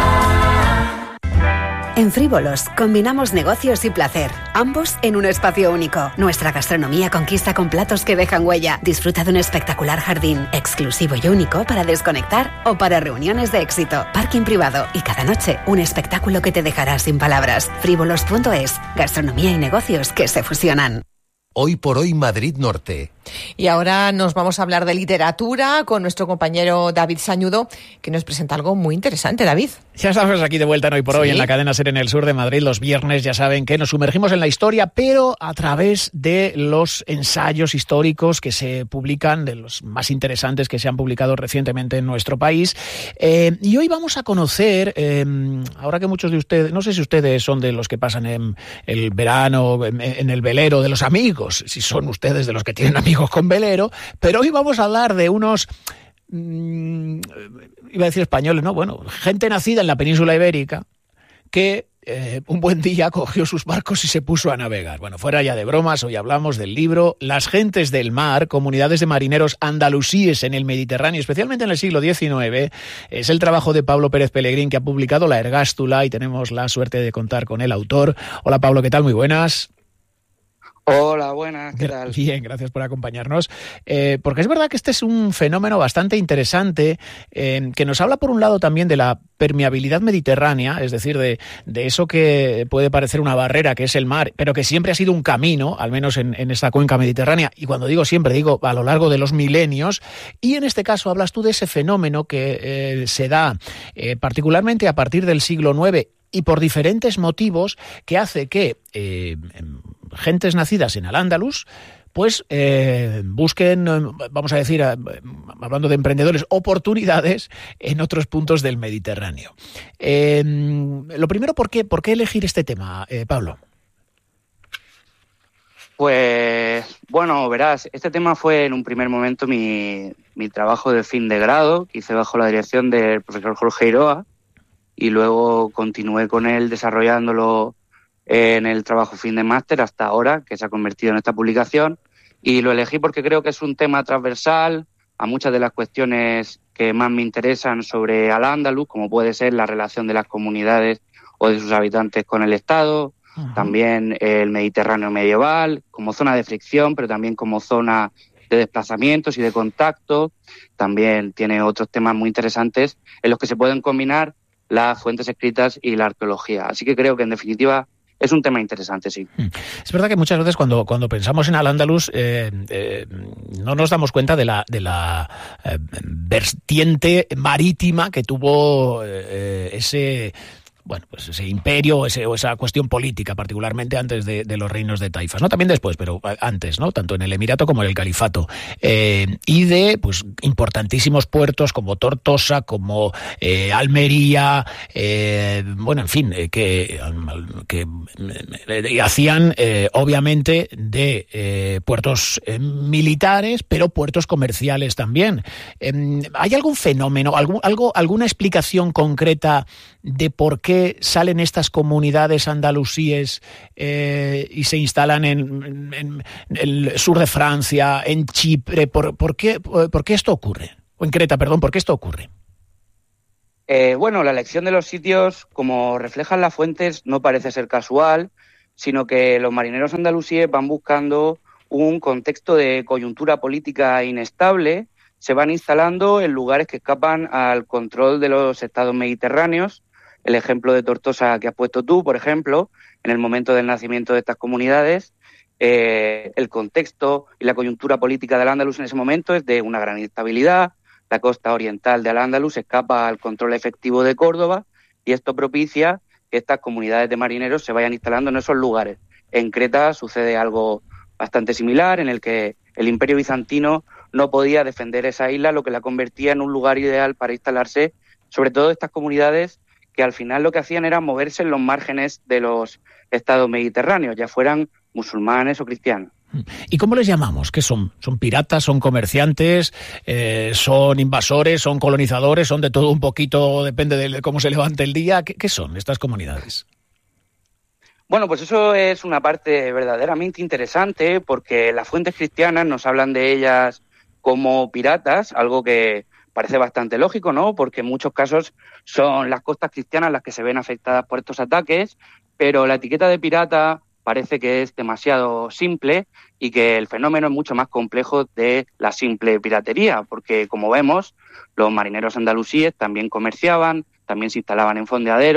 En Frívolos combinamos negocios y placer, ambos en un espacio único. Nuestra gastronomía conquista con platos que dejan huella. Disfruta de un espectacular jardín, exclusivo y único para desconectar o para reuniones de éxito. Parking privado y cada noche un espectáculo que te dejará sin palabras. Frívolos punto es, gastronomía y negocios que se fusionan. Hoy por hoy Madrid Norte. Y ahora nos vamos a hablar de literatura con nuestro compañero David Sañudo, que nos presenta algo muy interesante. David. Ya estamos aquí de vuelta en Hoy por Hoy, ¿sí?, en la cadena SER en el sur de Madrid. Los viernes ya saben que nos sumergimos en la historia, pero a través de los ensayos históricos que se publican, de los más interesantes que se han publicado recientemente en nuestro país. Eh, y hoy vamos a conocer, eh, ahora que muchos de ustedes, no sé si ustedes son de los que pasan en el verano en, en el velero de los amigos, si son ustedes de los que tienen amigos con velero, pero hoy vamos a hablar de unos... iba a decir españoles, ¿no? Bueno, gente nacida en la península ibérica que eh, un buen día cogió sus barcos y se puso a navegar. Bueno, fuera ya de bromas, hoy hablamos del libro Las gentes del mar, comunidades de marineros andalusíes en el Mediterráneo, especialmente en el siglo diecinueve. Es el trabajo de Pablo Pérez Pelegrín, que ha publicado La Ergástula, y tenemos la suerte de contar con el autor. Hola Pablo, ¿qué tal? Muy buenas. Hola, buenas, ¿qué tal? Bien, gracias por acompañarnos. Eh, porque es verdad que este es un fenómeno bastante interesante eh, que nos habla, por un lado, también de la permeabilidad mediterránea, es decir, de, de eso que puede parecer una barrera, que es el mar, pero que siempre ha sido un camino, al menos en, en esta cuenca mediterránea, y cuando digo siempre, digo a lo largo de los milenios. Y en este caso hablas tú de ese fenómeno que eh, se da eh, particularmente a partir del siglo nueve y por diferentes motivos, que hace que eh, gentes nacidas en Al-Ándalus pues eh, busquen, vamos a decir, hablando de emprendedores, oportunidades en otros puntos del Mediterráneo. Eh, lo primero, ¿por qué, por qué elegir este tema, eh, Pablo? Pues, bueno, verás, este tema fue en un primer momento mi, mi trabajo de fin de grado, que hice bajo la dirección del profesor Jorge Iroa, y luego continué con él desarrollándolo en el trabajo fin de máster hasta ahora, que se ha convertido en esta publicación, y lo elegí porque creo que es un tema transversal a muchas de las cuestiones que más me interesan sobre Al-Ándalus, como puede ser la relación de las comunidades o de sus habitantes con el Estado, uh-huh. También el Mediterráneo medieval, como zona de fricción, pero también como zona de desplazamientos y de contacto. También tiene otros temas muy interesantes en los que se pueden combinar las fuentes escritas y la arqueología. Así que creo que, en definitiva, es un tema interesante, sí. Es verdad que muchas veces cuando, cuando pensamos en Al-Ándalus eh, eh, no nos damos cuenta de la, de la eh, vertiente marítima que tuvo eh, ese... bueno, pues ese imperio ese, o esa cuestión política, particularmente antes de, de los reinos de taifas, ¿no? También después, pero antes, ¿no? Tanto en el Emirato como en el Califato. Eh, y de, pues, importantísimos puertos como Tortosa, como eh, Almería, eh, bueno, en fin, eh, que, que eh, hacían, eh, obviamente, de eh, puertos eh, militares, pero puertos comerciales también. Eh, ¿Hay algún fenómeno, algún, algo, alguna explicación concreta de por qué salen estas comunidades andalusíes eh, y se instalan en, en, en el sur de Francia, en Chipre? ¿Por, por, qué, ¿Por qué esto ocurre? O en Creta, perdón, ¿por qué esto ocurre? Eh, bueno, la elección de los sitios, como reflejan las fuentes, no parece ser casual, sino que los marineros andalusíes van buscando un contexto de coyuntura política inestable, se van instalando en lugares que escapan al control de los estados mediterráneos. El ejemplo de Tortosa que has puesto tú, por ejemplo, en el momento del nacimiento de estas comunidades, eh, el contexto y la coyuntura política de Al-Ándalus en ese momento es de una gran inestabilidad. La costa oriental de Al-Ándalus escapa al control efectivo de Córdoba y esto propicia que estas comunidades de marineros se vayan instalando en esos lugares. En Creta sucede algo bastante similar, en el que el Imperio bizantino no podía defender esa isla, lo que la convertía en un lugar ideal para instalarse, sobre todo estas comunidades que al final lo que hacían era moverse en los márgenes de los estados mediterráneos, ya fueran musulmanes o cristianos. ¿Y cómo les llamamos? ¿Qué son? ¿Son piratas? ¿Son comerciantes? Eh, ¿Son invasores? ¿Son colonizadores? ¿Son de todo un poquito? Depende de cómo se levante el día. ¿Qué, qué son estas comunidades? Bueno, pues eso es una parte verdaderamente interesante, porque las fuentes cristianas nos hablan de ellas como piratas, algo que parece bastante lógico, ¿no? Porque en muchos casos son las costas cristianas las que se ven afectadas por estos ataques, pero la etiqueta de pirata parece que es demasiado simple y que el fenómeno es mucho más complejo de la simple piratería, porque, como vemos, los marineros andalusíes también comerciaban, también se instalaban en fondeaderos,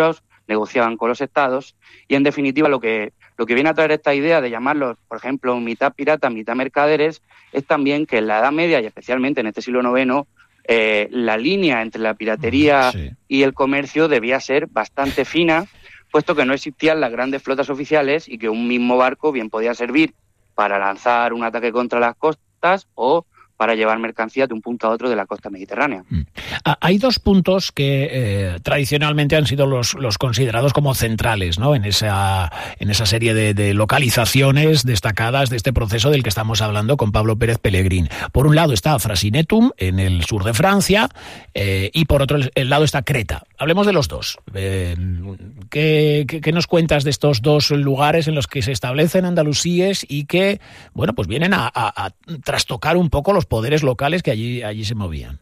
negociaban con los estados, y en definitiva lo que, lo que viene a traer esta idea de llamarlos, por ejemplo, mitad piratas, mitad mercaderes, es también que en la Edad Media, y especialmente en este siglo noveno, eh, la línea entre la piratería sí. y el comercio debía ser bastante fina, puesto que no existían las grandes flotas oficiales y que un mismo barco bien podía servir para lanzar un ataque contra las costas o para llevar mercancías de un punto a otro de la costa mediterránea. Hay dos puntos que eh, tradicionalmente han sido los, los considerados como centrales, ¿no?, en esa, en esa serie de, de localizaciones destacadas de este proceso del que estamos hablando con Pablo Pérez Pelegrín. Por un lado está Frasinetum, en el sur de Francia, eh, y por otro el lado está Creta. Hablemos de los dos. Eh, ¿qué, qué, ¿Qué nos cuentas de estos dos lugares en los que se establecen andalusíes y que, bueno, pues vienen a, a, a trastocar un poco los poderes locales que allí, allí se movían?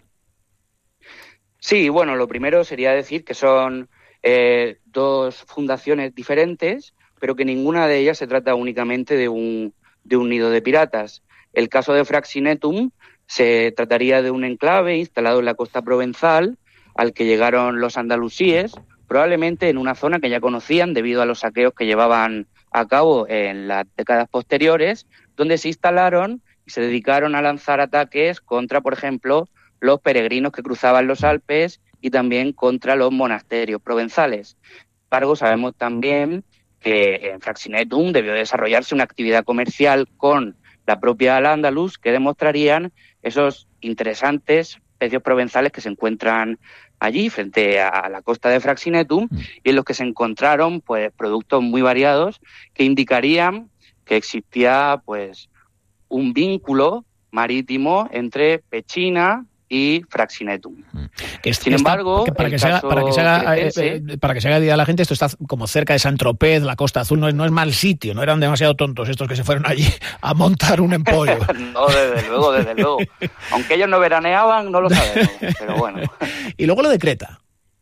Sí, bueno, lo primero sería decir que son eh, dos fundaciones diferentes, pero que ninguna de ellas se trata únicamente de un, de un nido de piratas. El caso de Fraxinetum se trataría de un enclave instalado en la costa provenzal al que llegaron los andalusíes, probablemente en una zona que ya conocían debido a los saqueos que llevaban a cabo en las décadas posteriores, donde se instalaron y se dedicaron a lanzar ataques contra, por ejemplo, los peregrinos que cruzaban los Alpes y también contra los monasterios provenzales. Sin embargo, sabemos también que en Fraxinetum debió desarrollarse una actividad comercial con la propia Al-Ándalus que demostrarían esos interesantes precios provenzales que se encuentran allí frente a la costa de Fraxinetum y en los que se encontraron pues productos muy variados que indicarían que existía pues un vínculo marítimo entre Pechina y Fraxinetum. Que es, Sin que embargo, está, para, que haga, para, que se haga, eh, eh, para que se haga idea a la gente, esto está como cerca de Saint-Tropez, la Costa Azul, no es, no es mal sitio, no eran demasiado tontos estos que se fueron allí a montar un empollo. No, desde luego, desde luego. Aunque ellos no veraneaban, no lo sabemos, pero bueno. Y luego lo de Creta.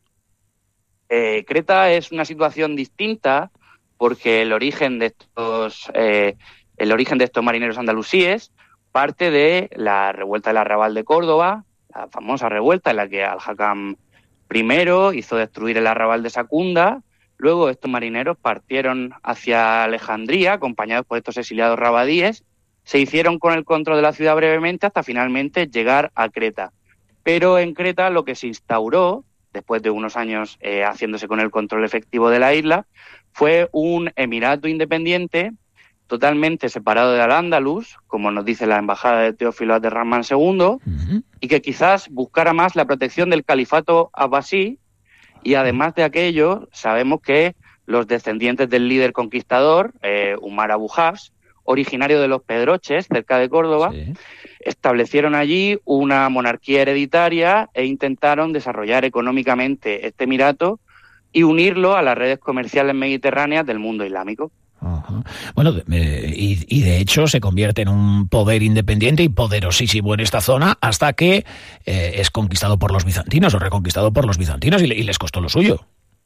Eh, Creta es una situación distinta porque el origen de estos... Eh, El origen de estos marineros andalusíes parte de la revuelta del Arrabal de Córdoba, la famosa revuelta en la que Al-Hakam I hizo destruir el Arrabal de Secunda. Luego estos marineros partieron hacia Alejandría, acompañados por estos exiliados rabadíes, se hicieron con el control de la ciudad brevemente hasta finalmente llegar a Creta. Pero en Creta lo que se instauró, después de unos años eh, haciéndose con el control efectivo de la isla, fue un emirato independiente totalmente separado de Al-Ándalus, como nos dice la embajada de Teófilo Abderramán segundo, uh-huh. y que quizás buscara más la protección del califato abbasí, y además de aquello, sabemos que los descendientes del líder conquistador, eh, Umar Abu Hafs, originario de los Pedroches, cerca de Córdoba, sí. establecieron allí una monarquía hereditaria e intentaron desarrollar económicamente este emirato y unirlo a las redes comerciales mediterráneas del mundo islámico. Uh-huh. Bueno, eh, y, y de hecho se convierte en un poder independiente y poderosísimo en esta zona hasta que eh, es conquistado por los bizantinos o reconquistado por los bizantinos y, le, y les costó lo suyo.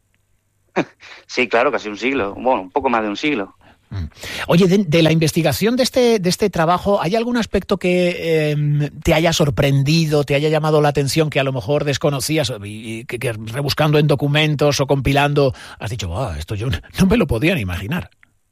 Sí, claro, casi un siglo, bueno, un poco más de un siglo. Oye, de, de la investigación de este, de este trabajo, ¿hay algún aspecto que eh, te haya sorprendido, te haya llamado la atención, que a lo mejor desconocías y, y que, que rebuscando en documentos o compilando has dicho, wow, esto yo no me lo podía ni imaginar?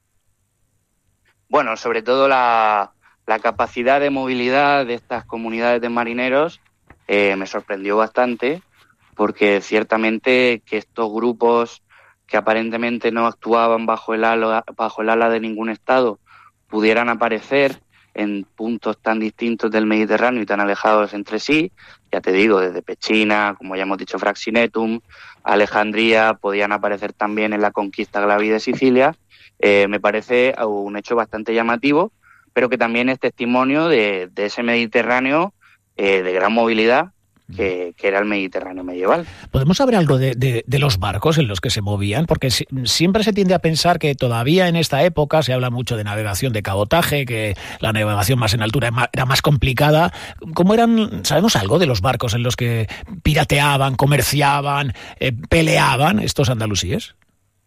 Bueno, sobre todo la, la capacidad de movilidad de estas comunidades de marineros eh, me sorprendió bastante, porque ciertamente que estos grupos que aparentemente no actuaban bajo el ala, bajo el ala de ningún estado pudieran aparecer en puntos tan distintos del Mediterráneo y tan alejados entre sí, ya te digo, desde Pechina, como ya hemos dicho, Fraxinetum, Alejandría, podían aparecer también en la conquista glaví de Sicilia. Eh, me parece un hecho bastante llamativo, pero que también es testimonio de, de ese Mediterráneo eh, de gran movilidad que, que era el Mediterráneo medieval. ¿Podemos saber algo de, de, de los barcos en los que se movían? Porque si, siempre se tiende a pensar que todavía en esta época se habla mucho de navegación de cabotaje, que la navegación más en altura era más complicada. ¿Cómo eran? ¿Sabemos algo de los barcos en los que pirateaban, comerciaban, eh, peleaban estos andalusíes?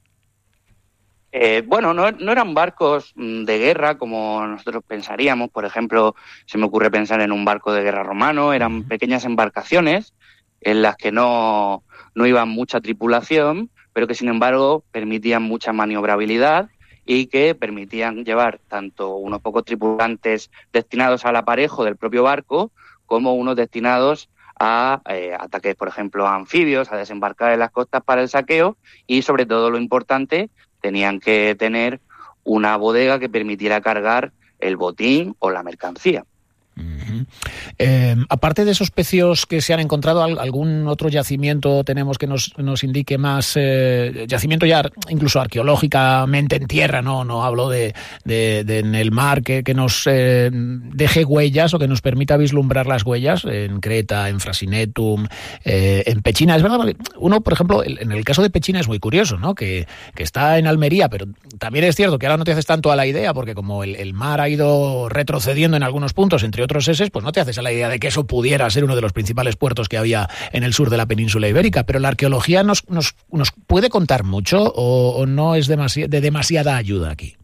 Eh, bueno, no, no eran barcos de guerra como nosotros pensaríamos. Por ejemplo, se me ocurre pensar en un barco de guerra romano. Eran pequeñas embarcaciones en las que no, no iba mucha tripulación, pero que sin embargo permitían mucha maniobrabilidad y que permitían llevar tanto unos pocos tripulantes destinados al aparejo del propio barco como unos destinados a eh, ataques, por ejemplo, a anfibios, a desembarcar en las costas para el saqueo y, sobre todo, lo importante, tenían que tener una bodega que permitiera cargar el botín o la mercancía. Uh-huh. Eh, aparte de esos pecios que se han encontrado, ¿algún otro yacimiento tenemos que nos, nos indique más? Eh, yacimiento ya incluso arqueológicamente en tierra, no no hablo de, de, de en el mar, que, que nos eh, deje huellas o que nos permita vislumbrar las huellas en Creta, en Frasinetum, eh, en Pechina. Es verdad, uno, por ejemplo, en el caso de Pechina es muy curioso, ¿no? Que, que está en Almería, pero también es cierto que ahora no te haces tanto a la idea, porque como el, el mar ha ido retrocediendo en algunos puntos, entre otros eses, pues no te haces a la idea de que eso pudiera ser uno de los principales puertos que había en el sur de la península ibérica. Pero la arqueología nos, nos, nos puede contar mucho o, o no es demasi- de demasiada ayuda aquí.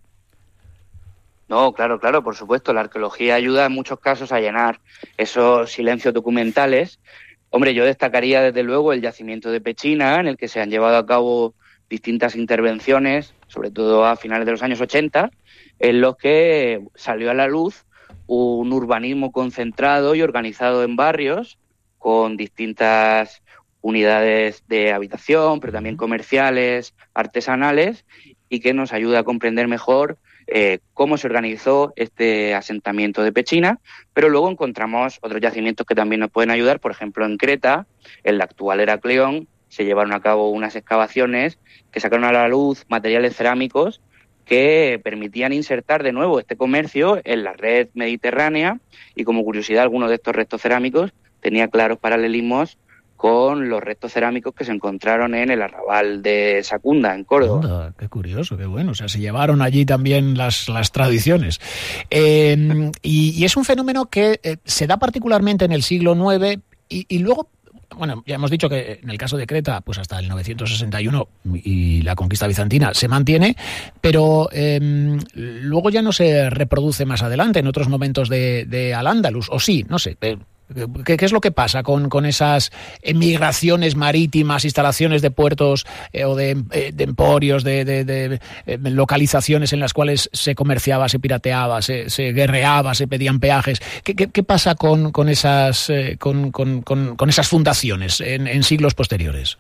No, claro, claro, por supuesto. La arqueología ayuda en muchos casos a llenar esos silencios documentales. Hombre, yo destacaría desde luego el yacimiento de Pechina, en el que se han llevado a cabo distintas intervenciones, sobre todo a finales de los años ochenta, en los que salió a la luz un urbanismo concentrado y organizado en barrios con distintas unidades de habitación, pero también comerciales, artesanales, y que nos ayuda a comprender mejor eh, cómo se organizó este asentamiento de Pechina. Pero luego encontramos otros yacimientos que también nos pueden ayudar. Por ejemplo, en Creta, en la actual Heracleón, se llevaron a cabo unas excavaciones que sacaron a la luz materiales cerámicos que permitían insertar de nuevo este comercio en la red mediterránea, y como curiosidad, algunos de estos restos cerámicos tenía claros paralelismos con los restos cerámicos que se encontraron en el arrabal de Sacunda, en Córdoba. Anda, qué curioso, qué bueno. O sea, se llevaron allí también las, las tradiciones. Eh, y, y es un fenómeno que eh, se da particularmente en el siglo nueve y, y luego... Bueno, ya hemos dicho que en el caso de Creta, pues hasta el novecientos sesenta y uno y la conquista bizantina se mantiene, pero eh, luego ya no se reproduce más adelante en otros momentos de, de Al-Ándalus, o sí, no sé. Eh, ¿Qué, ¿Qué es lo que pasa con, con esas emigraciones marítimas, instalaciones de puertos eh, o de, eh, de emporios, de, de, de eh, localizaciones en las cuales se comerciaba, se pirateaba, se, se guerreaba, se pedían peajes? ¿Qué, qué, qué pasa con, con, esas, eh, con, con, con, con esas fundaciones en, en siglos posteriores?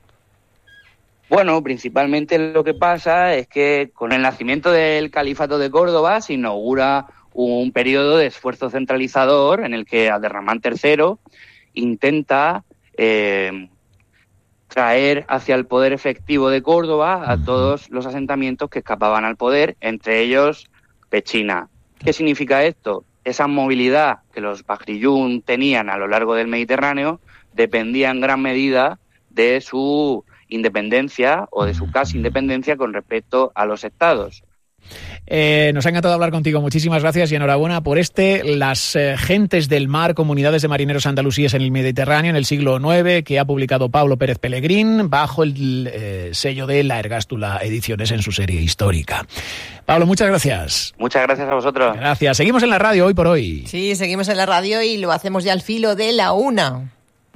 Bueno, principalmente lo que pasa es que con el nacimiento del Califato de Córdoba se inaugura un periodo de esfuerzo centralizador en el que Abderramán tercero intenta eh, traer hacia el poder efectivo de Córdoba a todos los asentamientos que escapaban al poder, entre ellos Pechina. ¿Qué significa esto? Esa movilidad que los Bahriyún tenían a lo largo del Mediterráneo dependía en gran medida de su independencia o de su casi independencia con respecto a los estados. Eh, nos ha encantado hablar contigo, muchísimas gracias y enhorabuena por este Las eh, Gentes del Mar, comunidades de marineros andalusíes en el Mediterráneo en el siglo nueve, que ha publicado Pablo Pérez Pelegrín bajo el eh, sello de La Ergástula Ediciones en su serie histórica. Pablo, muchas gracias. Muchas gracias a vosotros. Gracias. Seguimos en la radio hoy por hoy. Sí, seguimos en la radio y lo hacemos ya al filo de la una.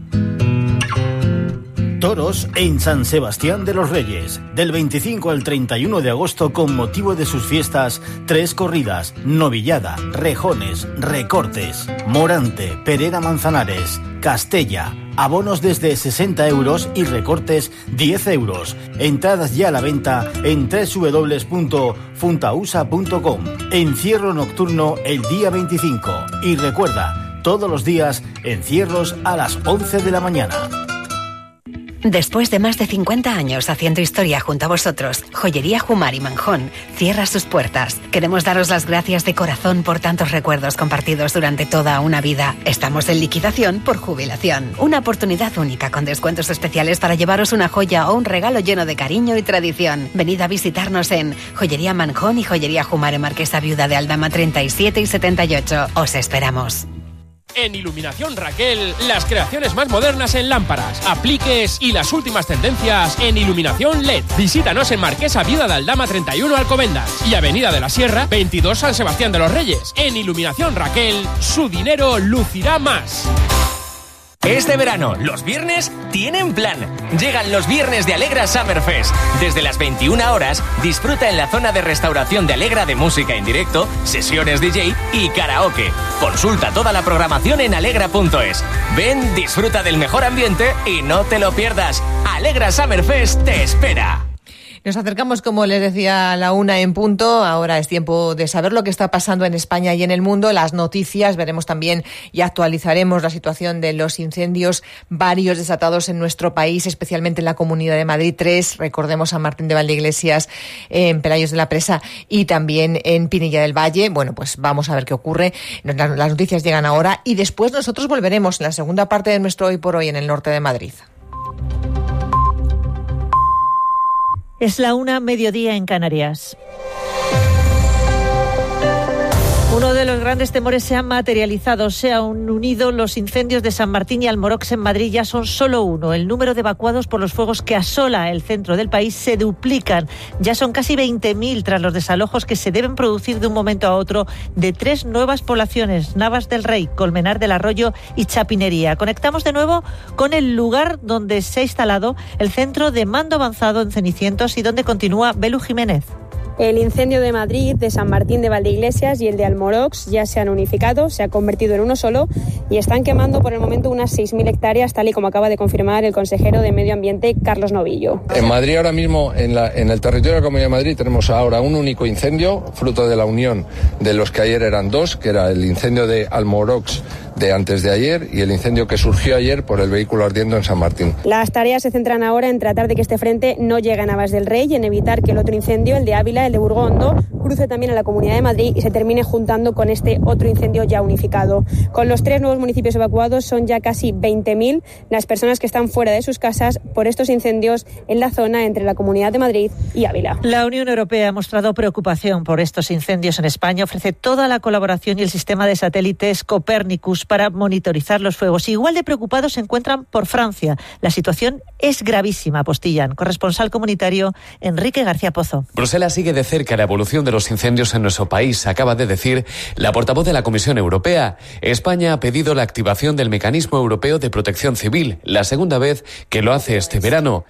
Toros en San Sebastián de los Reyes. Del veinticinco al treinta y uno de agosto, con motivo de sus fiestas, tres corridas: novillada, rejones, recortes, Morante, Pereda Manzanares, Castella. Abonos desde sesenta euros y recortes diez euros. Entradas ya a la venta en doble u doble u doble u punto funtausa punto com. Encierro nocturno el día veinticinco. Y recuerda, todos los días encierros a las once de la mañana. Después de más de cincuenta años haciendo historia junto a vosotros, Joyería Jumar y Manjón cierra sus puertas. Queremos daros las gracias de corazón por tantos recuerdos compartidos durante toda una vida. Estamos en liquidación por jubilación. Una oportunidad única con descuentos especiales para llevaros una joya o un regalo lleno de cariño y tradición. Venid a visitarnos en Joyería Manjón y Joyería Jumar en Marquesa Viuda de Aldama treinta y siete y setenta y ocho. Os esperamos. En Iluminación Raquel, las creaciones más modernas en lámparas, apliques y las últimas tendencias en iluminación L E D. Visítanos en Marquesa Viuda de Aldama treinta y uno Alcobendas y Avenida de la Sierra veintidós San Sebastián de los Reyes. En Iluminación Raquel, su dinero lucirá más. Este verano, los viernes tienen plan. Llegan los viernes de Alegra Summer Fest. Desde las veintiuna horas, disfruta en la zona de restauración de Alegra de música en directo, sesiones D J y karaoke. Consulta toda la programación en alegra punto es. Ven, disfruta del mejor ambiente y no te lo pierdas. Alegra Summer Fest te espera. Nos acercamos, como les decía, a la una en punto. Ahora es tiempo de saber lo que está pasando en España y en el mundo, las noticias. Veremos también y actualizaremos la situación de los incendios, varios desatados en nuestro país, especialmente en la Comunidad de Madrid. Tres, recordemos, San Martín de Valdeiglesias, en Pelayos de la Presa y también en Pinilla del Valle. Bueno, pues vamos a ver qué ocurre. Las noticias llegan ahora y después nosotros volveremos en la segunda parte de nuestro Hoy por Hoy en el norte de Madrid. Es la una, mediodía en Canarias. Uno de los grandes temores se ha materializado, se han unido los incendios de San Martín y Almorox en Madrid, ya son solo uno. El número de evacuados por los fuegos que asola el centro del país se duplican. Ya son casi veinte mil tras los desalojos que se deben producir de un momento a otro de tres nuevas poblaciones, Navas del Rey, Colmenar del Arroyo y Chapinería. Conectamos de nuevo con el lugar donde se ha instalado el centro de mando avanzado en Cenicientos y donde continúa Belu Jiménez. El incendio de Madrid, de San Martín de Valdeiglesias y el de Almorox ya se han unificado, se ha convertido en uno solo y están quemando por el momento unas seis mil hectáreas, tal y como acaba de confirmar el consejero de Medio Ambiente, Carlos Novillo. En Madrid ahora mismo, en, la, en el territorio de la Comunidad de Madrid, tenemos ahora un único incendio, fruto de la unión de los que ayer eran dos, que era el incendio de Almorox de antes de ayer y el incendio que surgió ayer por el vehículo ardiendo en San Martín. Las tareas se centran ahora en tratar de que este frente no llegue a Navas del Rey y en evitar que el otro incendio, el de Ávila, el de Burgondo, cruce también a la Comunidad de Madrid y se termine juntando con este otro incendio ya unificado. Con los tres nuevos municipios evacuados son ya casi veinte mil las personas que están fuera de sus casas por estos incendios en la zona entre la Comunidad de Madrid y Ávila. La Unión Europea ha mostrado preocupación por estos incendios en España. Ofrece toda la colaboración y el sistema de satélites Copérnicus para monitorizar los fuegos. Igual de preocupados se encuentran por Francia. La situación es gravísima, apostillan. Corresponsal comunitario Enrique García Pozo. Bruselas sigue de cerca la evolución de los incendios en nuestro país, acaba de decir la portavoz de la Comisión Europea. España ha pedido la activación del Mecanismo Europeo de Protección Civil, la segunda vez que lo hace este verano.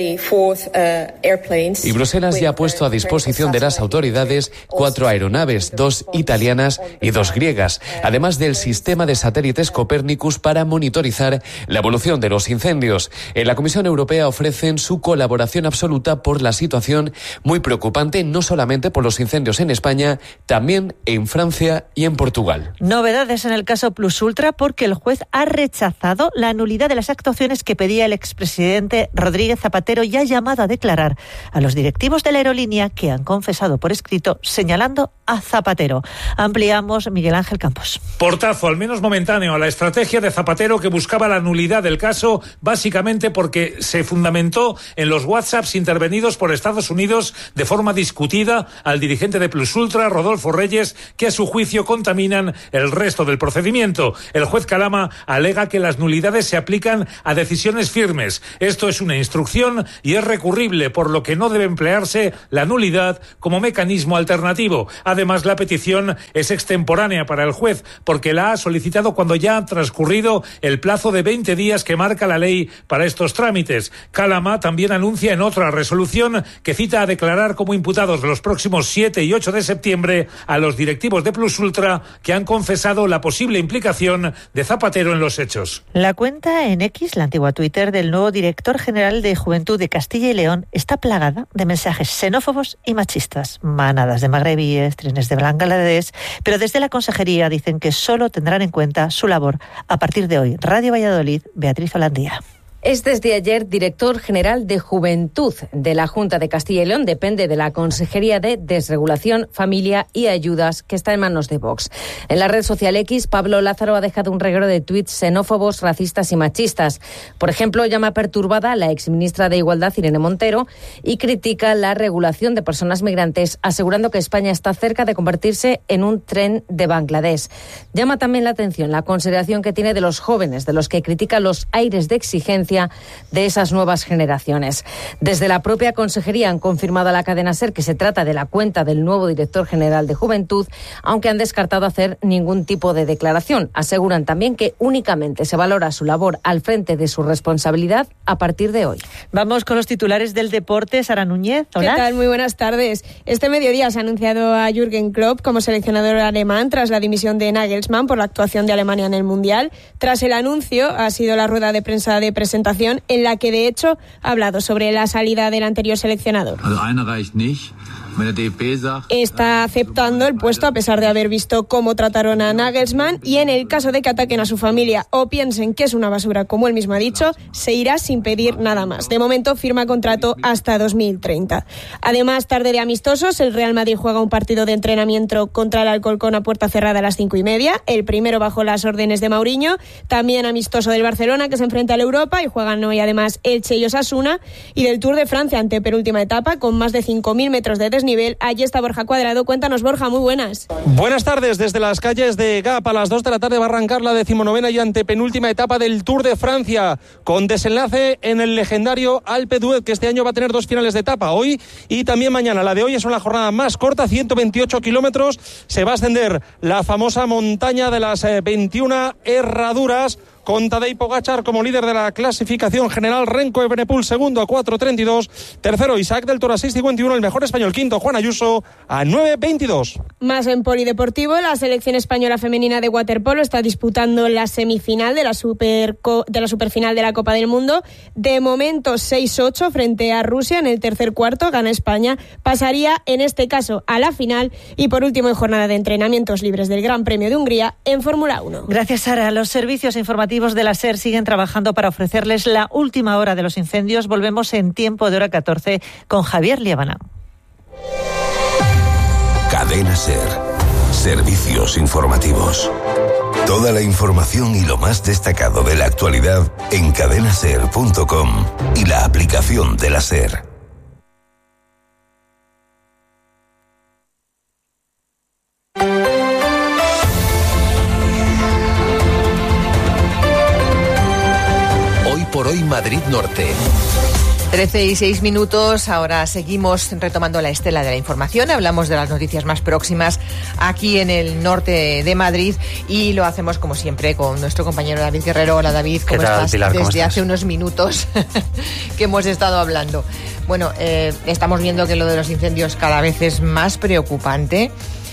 Y Bruselas ya ha puesto a disposición de las autoridades cuatro aeronaves, dos italianas y dos griegas, además del sistema de satélites Copérnicus para monitorizar la evolución de los incendios. En la Comisión Europea ofrecen su colaboración absoluta por la situación muy preocupante, no solamente por los incendios en España, también en Francia y en Portugal. Novedades en el caso Plus Ultra porque el juez ha rechazado la nulidad de las actuaciones que pedía el expresidente Rodríguez Zapatero y ha llamado a declarar a los directivos de la aerolínea que han confesado por escrito señalando a Zapatero. Ampliamos, Miguel Ángel Campos. Portazo, al menos momentáneo, a la estrategia de Zapatero que buscaba la nulidad del caso, básicamente porque se fundamentó en los WhatsApps intervenidos por Estados Unidos de forma discutida al dirigente de Plus Ultra, Rodolfo Reyes, que a su juicio contaminan el resto del procedimiento. El juez Calama alega que las nulidades se aplican a decisiones firmes. Esto es una instrucción y es recurrible, por lo que no debe emplearse la nulidad como mecanismo alternativo. Además, la petición es extemporánea para el juez, porque la ha solicitado cuando ya ha transcurrido el plazo de veinte días que marca la ley para estos trámites. Calama también anuncia en otra resolución que cita a declarar como imputados los próximos siete y ocho de septiembre a los directivos de Plus Ultra que han confesado la posible implicación de Zapatero en los hechos. La cuenta en X, la antigua Twitter, del nuevo director general de Juventud de Castilla y León está plagada de mensajes xenófobos y machistas. Manadas de magrebíes, trenes de Bangladesh, pero desde la consejería dicen que solo tendrán en cuenta su labor a partir de hoy. Radio Valladolid, Beatriz Holandía. Es desde ayer director general de Juventud de la Junta de Castilla y León. Depende de la Consejería de Desregulación, Familia y Ayudas, que está en manos de Vox. En la red social X, Pablo Lázaro ha dejado un reguero de tuits xenófobos, racistas y machistas. Por ejemplo, llama perturbada a la exministra de Igualdad, Irene Montero, y critica la regulación de personas migrantes, asegurando que España está cerca de convertirse en un tren de Bangladesh. Llama también la atención la consideración que tiene de los jóvenes, de los que critica los aires de exigencia conciencia de esas nuevas generaciones. Desde la propia consejería han confirmado a la cadena SER que se trata de la cuenta del nuevo director general de Juventud, aunque han descartado hacer ningún tipo de declaración. Aseguran también que únicamente se valora su labor al frente de su responsabilidad a partir de hoy. Vamos con los titulares del deporte. Sara Núñez, hola. ¿Qué tal? Muy buenas tardes. Este mediodía se ha anunciado a Jürgen Klopp como seleccionador alemán tras la dimisión de Nagelsmann por la actuación de Alemania en el Mundial. Tras el anuncio ha sido la rueda de prensa de presentación en la que de hecho ha hablado sobre la salida del anterior seleccionador. Está aceptando el puesto a pesar de haber visto cómo trataron a Nagelsmann y en el caso de que ataquen a su familia o piensen que es una basura, como él mismo ha dicho, se irá sin pedir nada más. De momento firma contrato hasta dos mil treinta. Además, tarde de amistosos, el Real Madrid juega un partido de entrenamiento contra el Alcorcón a puerta cerrada a las cinco y media, el primero bajo las órdenes de Mourinho. También amistoso del Barcelona, que se enfrenta al Europa, y juegan hoy además Elche y Osasuna, y del Tour de Francia, antepenúltima etapa, con más de cinco mil metros de desnivel. Allí está Borja Cuadrado. Cuéntanos, Borja, muy buenas. Buenas tardes. Desde las calles de Gap a las dos de la tarde va a arrancar la decimonovena y antepenúltima etapa del Tour de Francia, con desenlace en el legendario Alpe d'Huez, que este año va a tener dos finales de etapa, hoy y también mañana. La de hoy es una jornada más corta, ciento veintiocho kilómetros. Se va a ascender la famosa montaña de las veintiuna herraduras, con Tadej Pogačar como líder de la clasificación general, Renko Evenepoel segundo a cuatro treinta y dos, tercero Isaac del Toro a seis cincuenta y uno, el mejor español quinto Juan Ayuso a nueve veintidós. Más en polideportivo, la selección española femenina de waterpolo está disputando la semifinal de la super de la superfinal de la Copa del Mundo. De momento seis ocho frente a Rusia. En el tercer cuarto gana España, pasaría en este caso a la final. Y por último, en jornada de entrenamientos libres del Gran Premio de Hungría en Fórmula uno. Gracias, Sara. Los servicios informativos de la SER siguen trabajando para ofrecerles la última hora de los incendios. Volvemos en tiempo de hora catorce con Javier Liabana. Cadena SER. Servicios informativos. Toda la información y lo más destacado de la actualidad en cadena ser punto com y la aplicación de la SER. Por hoy Madrid Norte. trece y seis minutos, ahora seguimos retomando la estela de la información, hablamos de las noticias más próximas aquí en el norte de Madrid y lo hacemos como siempre con nuestro compañero David Guerrero. Hola David, ¿cómo ¿Qué tal, estás? Pilar, ¿cómo Desde estás? hace unos minutos que hemos estado hablando. Bueno, eh, estamos viendo que lo de los incendios cada vez es más preocupante.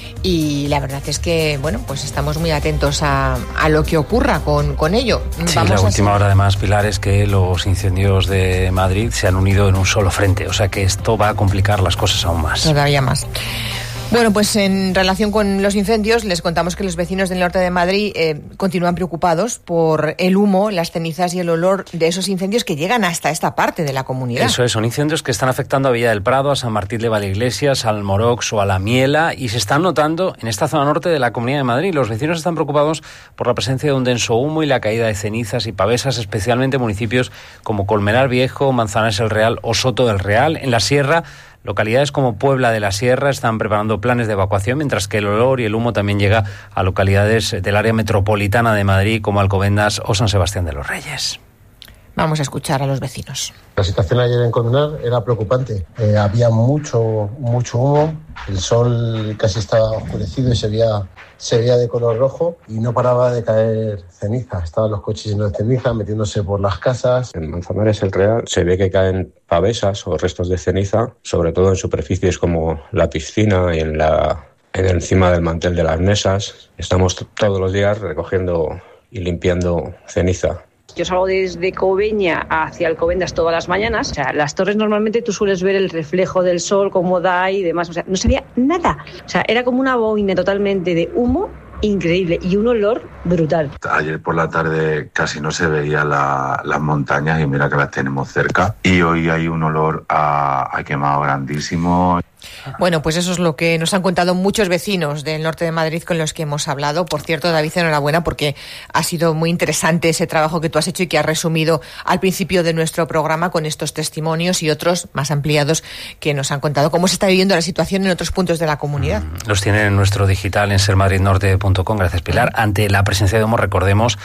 Y la verdad es que, bueno, pues estamos muy atentos a, a lo que ocurra con, con ello. Sí, Vamos la a última seguir. hora además, Pilar, es que los incendios de Madrid se han unido en un solo frente, o sea que esto va a complicar las cosas aún más. Todavía más. Bueno, pues en relación con los incendios, les contamos que los vecinos del norte de Madrid eh, continúan preocupados por el humo, las cenizas y el olor de esos incendios que llegan hasta esta parte de la comunidad. Eso es, son incendios que están afectando a Villa del Prado, a San Martín de Valdeiglesias, al Morox o a La Miela, y se están notando en esta zona norte de la Comunidad de Madrid. Los vecinos están preocupados por la presencia de un denso humo y la caída de cenizas y pavesas, especialmente en municipios como Colmenar Viejo, Manzanares el Real o Soto del Real. En la Sierra, localidades como Puebla de la Sierra están preparando planes de evacuación, mientras que el olor y el humo también llega a localidades del área metropolitana de Madrid como Alcobendas o San Sebastián de los Reyes. Vamos a escuchar a los vecinos. La situación ayer en Colmenar era preocupante. Eh, había mucho, mucho humo, el sol casi estaba oscurecido y se veía, se veía de color rojo y no paraba de caer ceniza. Estaban los coches llenos de ceniza metiéndose por las casas. En Manzanares el Real se ve que caen pavesas o restos de ceniza, sobre todo en superficies como la piscina y en la en el encima del mantel de las mesas. Estamos t- todos los días recogiendo y limpiando ceniza. Yo salgo desde Cobeña hacia Alcobendas todas las mañanas. O sea, las torres normalmente tú sueles ver el reflejo del sol, cómo da y demás. O sea, no se veía nada. O sea, era como una boina totalmente de humo increíble y un olor brutal. Ayer por la tarde casi no se veía la, las montañas y mira que las tenemos cerca. Y hoy hay un olor a, a quemado grandísimo. Bueno, pues eso es lo que nos han contado muchos vecinos del norte de Madrid con los que hemos hablado. Por cierto, David, enhorabuena porque ha sido muy interesante ese trabajo que tú has hecho y que has resumido al principio de nuestro programa con estos testimonios y otros más ampliados que nos han contado cómo se está viviendo la situación en otros puntos de la comunidad. Los tienen en nuestro digital en ser madrid norte punto com. Gracias, Pilar. Ante la presencia de humo, recordemos,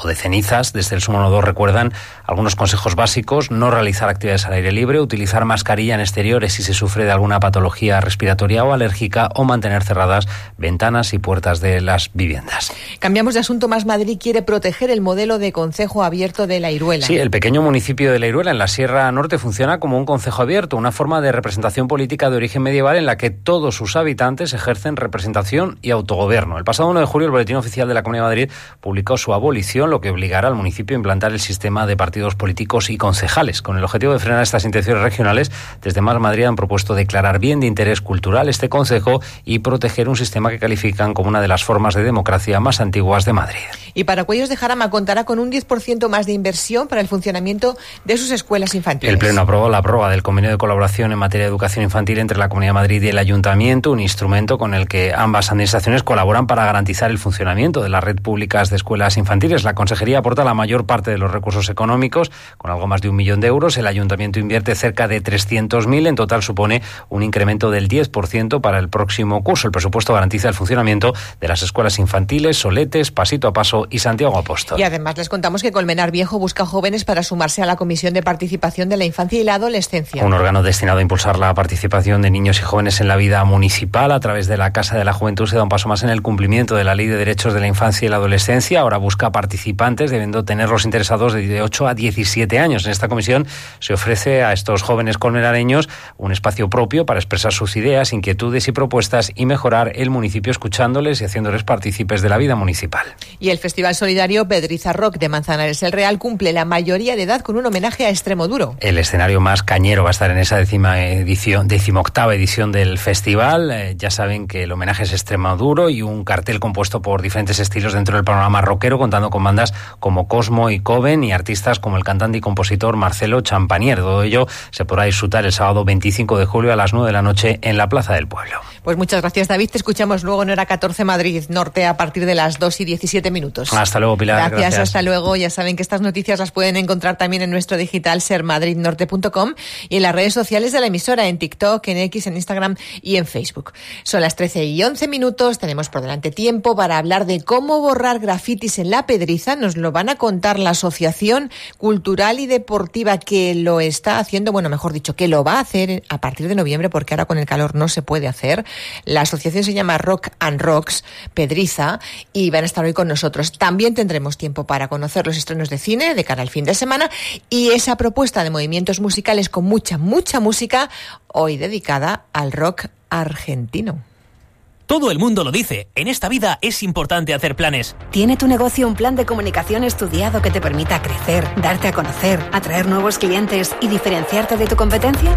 o de cenizas. Desde el Sumo dos recuerdan algunos consejos básicos: no realizar actividades al aire libre, utilizar mascarilla en exteriores si se sufre de alguna patología respiratoria o alérgica, o mantener cerradas ventanas y puertas de las viviendas. Cambiamos de asunto. Más Madrid quiere proteger el modelo de concejo abierto de La Iruela. Sí, el pequeño municipio de La Iruela, en la Sierra Norte, funciona como un concejo abierto, una forma de representación política de origen medieval en la que todos sus habitantes ejercen representación y autogobierno. El pasado uno de julio, el Boletín Oficial de la Comunidad de Madrid publicó su abolición, lo que obligará al municipio a implantar el sistema de partidos políticos y concejales. Con el objetivo de frenar estas intenciones regionales, desde Más Madrid han propuesto declarar bien de interés cultural este concejo y proteger un sistema que califican como una de las formas de democracia más antiguas de Madrid. Y Paracuellos de Jarama contará con un diez por ciento más de inversión para el funcionamiento de sus escuelas infantiles. El Pleno aprobó la prórroga del convenio de colaboración en materia de educación infantil entre la Comunidad de Madrid y el Ayuntamiento, un instrumento con el que ambas administraciones colaboran para garantizar el funcionamiento de la red pública de escuelas infantiles. La Consejería aporta la mayor parte de los recursos económicos, con algo más de un millón de euros. El Ayuntamiento invierte cerca de trescientos mil. En total supone un incremento del diez por ciento para el próximo curso. El presupuesto garantiza el funcionamiento de las escuelas infantiles Soletes, Pasito a Paso y Santiago Apóstol. Y además les contamos que Colmenar Viejo busca jóvenes para sumarse a la Comisión de Participación de la Infancia y la Adolescencia. Un órgano destinado a impulsar la participación de niños y jóvenes en la vida municipal. A través de la Casa de la Juventud se da un paso más en el cumplimiento de la Ley de Derechos de la Infancia y la Adolescencia. Ahora busca participantes, debiendo tener los interesados de ocho a diecisiete años. En esta comisión se ofrece a estos jóvenes colmenareños un espacio propio para expresar sus ideas, inquietudes y propuestas y mejorar el municipio escuchándoles y haciéndoles partícipes de la vida municipal. Y el Festival Solidario Pedriza Rock de Manzanares el Real cumple la mayoría de edad con un homenaje a Extremoduro. El escenario más cañero va a estar en esa décima edición, decimoctava edición del festival. Eh, ya saben que el homenaje es Extremoduro y un cartel compuesto por diferentes estilos dentro del panorama rockero, contando con bandas como Cosmo y Coven y artistas como el cantante y compositor Marcelo Champanier. Todo ello se podrá disfrutar el sábado veinticinco de julio a las nueve de la noche en la Plaza del Pueblo. Pues muchas gracias, David. Te escuchamos luego en Hora catorce Madrid Norte a partir de las dos y diecisiete minutos. Hasta luego, Pilar. Gracias, gracias. Hasta luego. Ya saben que estas noticias las pueden encontrar también en nuestro digital ser madrid norte punto com y en las redes sociales de la emisora, en TikTok, en X, en Instagram y en Facebook. Son las trece y once minutos. Tenemos por delante tiempo para hablar de cómo borrar grafitis en la Pedriza. Nos lo van a contar la Asociación Cultural y Deportiva que lo está haciendo, bueno, mejor dicho, que lo va a hacer a partir de noviembre, porque ahora con el calor no se puede hacer. La asociación se llama Rock and Rocks Pedriza y van a estar hoy con nosotros. También tendremos tiempo para conocer los estrenos de cine de cara al fin de semana y esa propuesta de movimientos musicales con mucha, mucha música, hoy dedicada al rock argentino. Todo el mundo lo dice, en esta vida es importante hacer planes. ¿Tiene tu negocio un plan de comunicación estudiado que te permita crecer, darte a conocer, atraer nuevos clientes y diferenciarte de tu competencia?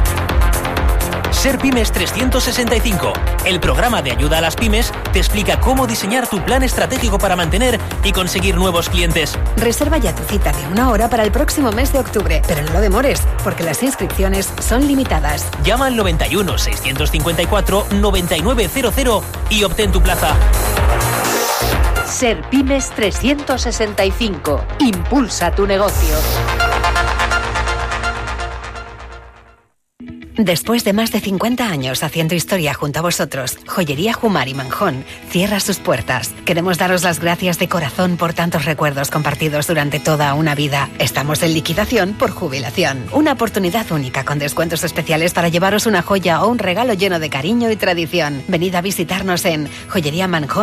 Ser Pymes trescientos sesenta y cinco, el programa de ayuda a las pymes, te explica cómo diseñar tu plan estratégico para mantener y conseguir nuevos clientes. Reserva ya tu cita de una hora para el próximo mes de octubre, pero no lo demores, porque las inscripciones son limitadas. Llama al noventa y uno, seiscientos cincuenta y cuatro, noventa y nueve cero cero y obtén tu plaza. Ser Pymes trescientos sesenta y cinco. Impulsa tu negocio. Después de más de cincuenta años haciendo historia junto a vosotros, Joyería Jumar y Manjón cierra sus puertas. Queremos daros las gracias de corazón por tantos recuerdos compartidos durante toda una vida. Estamos en liquidación por jubilación. Una oportunidad única con descuentos especiales para llevaros una joya o un regalo lleno de cariño y tradición. Venid a visitarnos en Joyería Manjón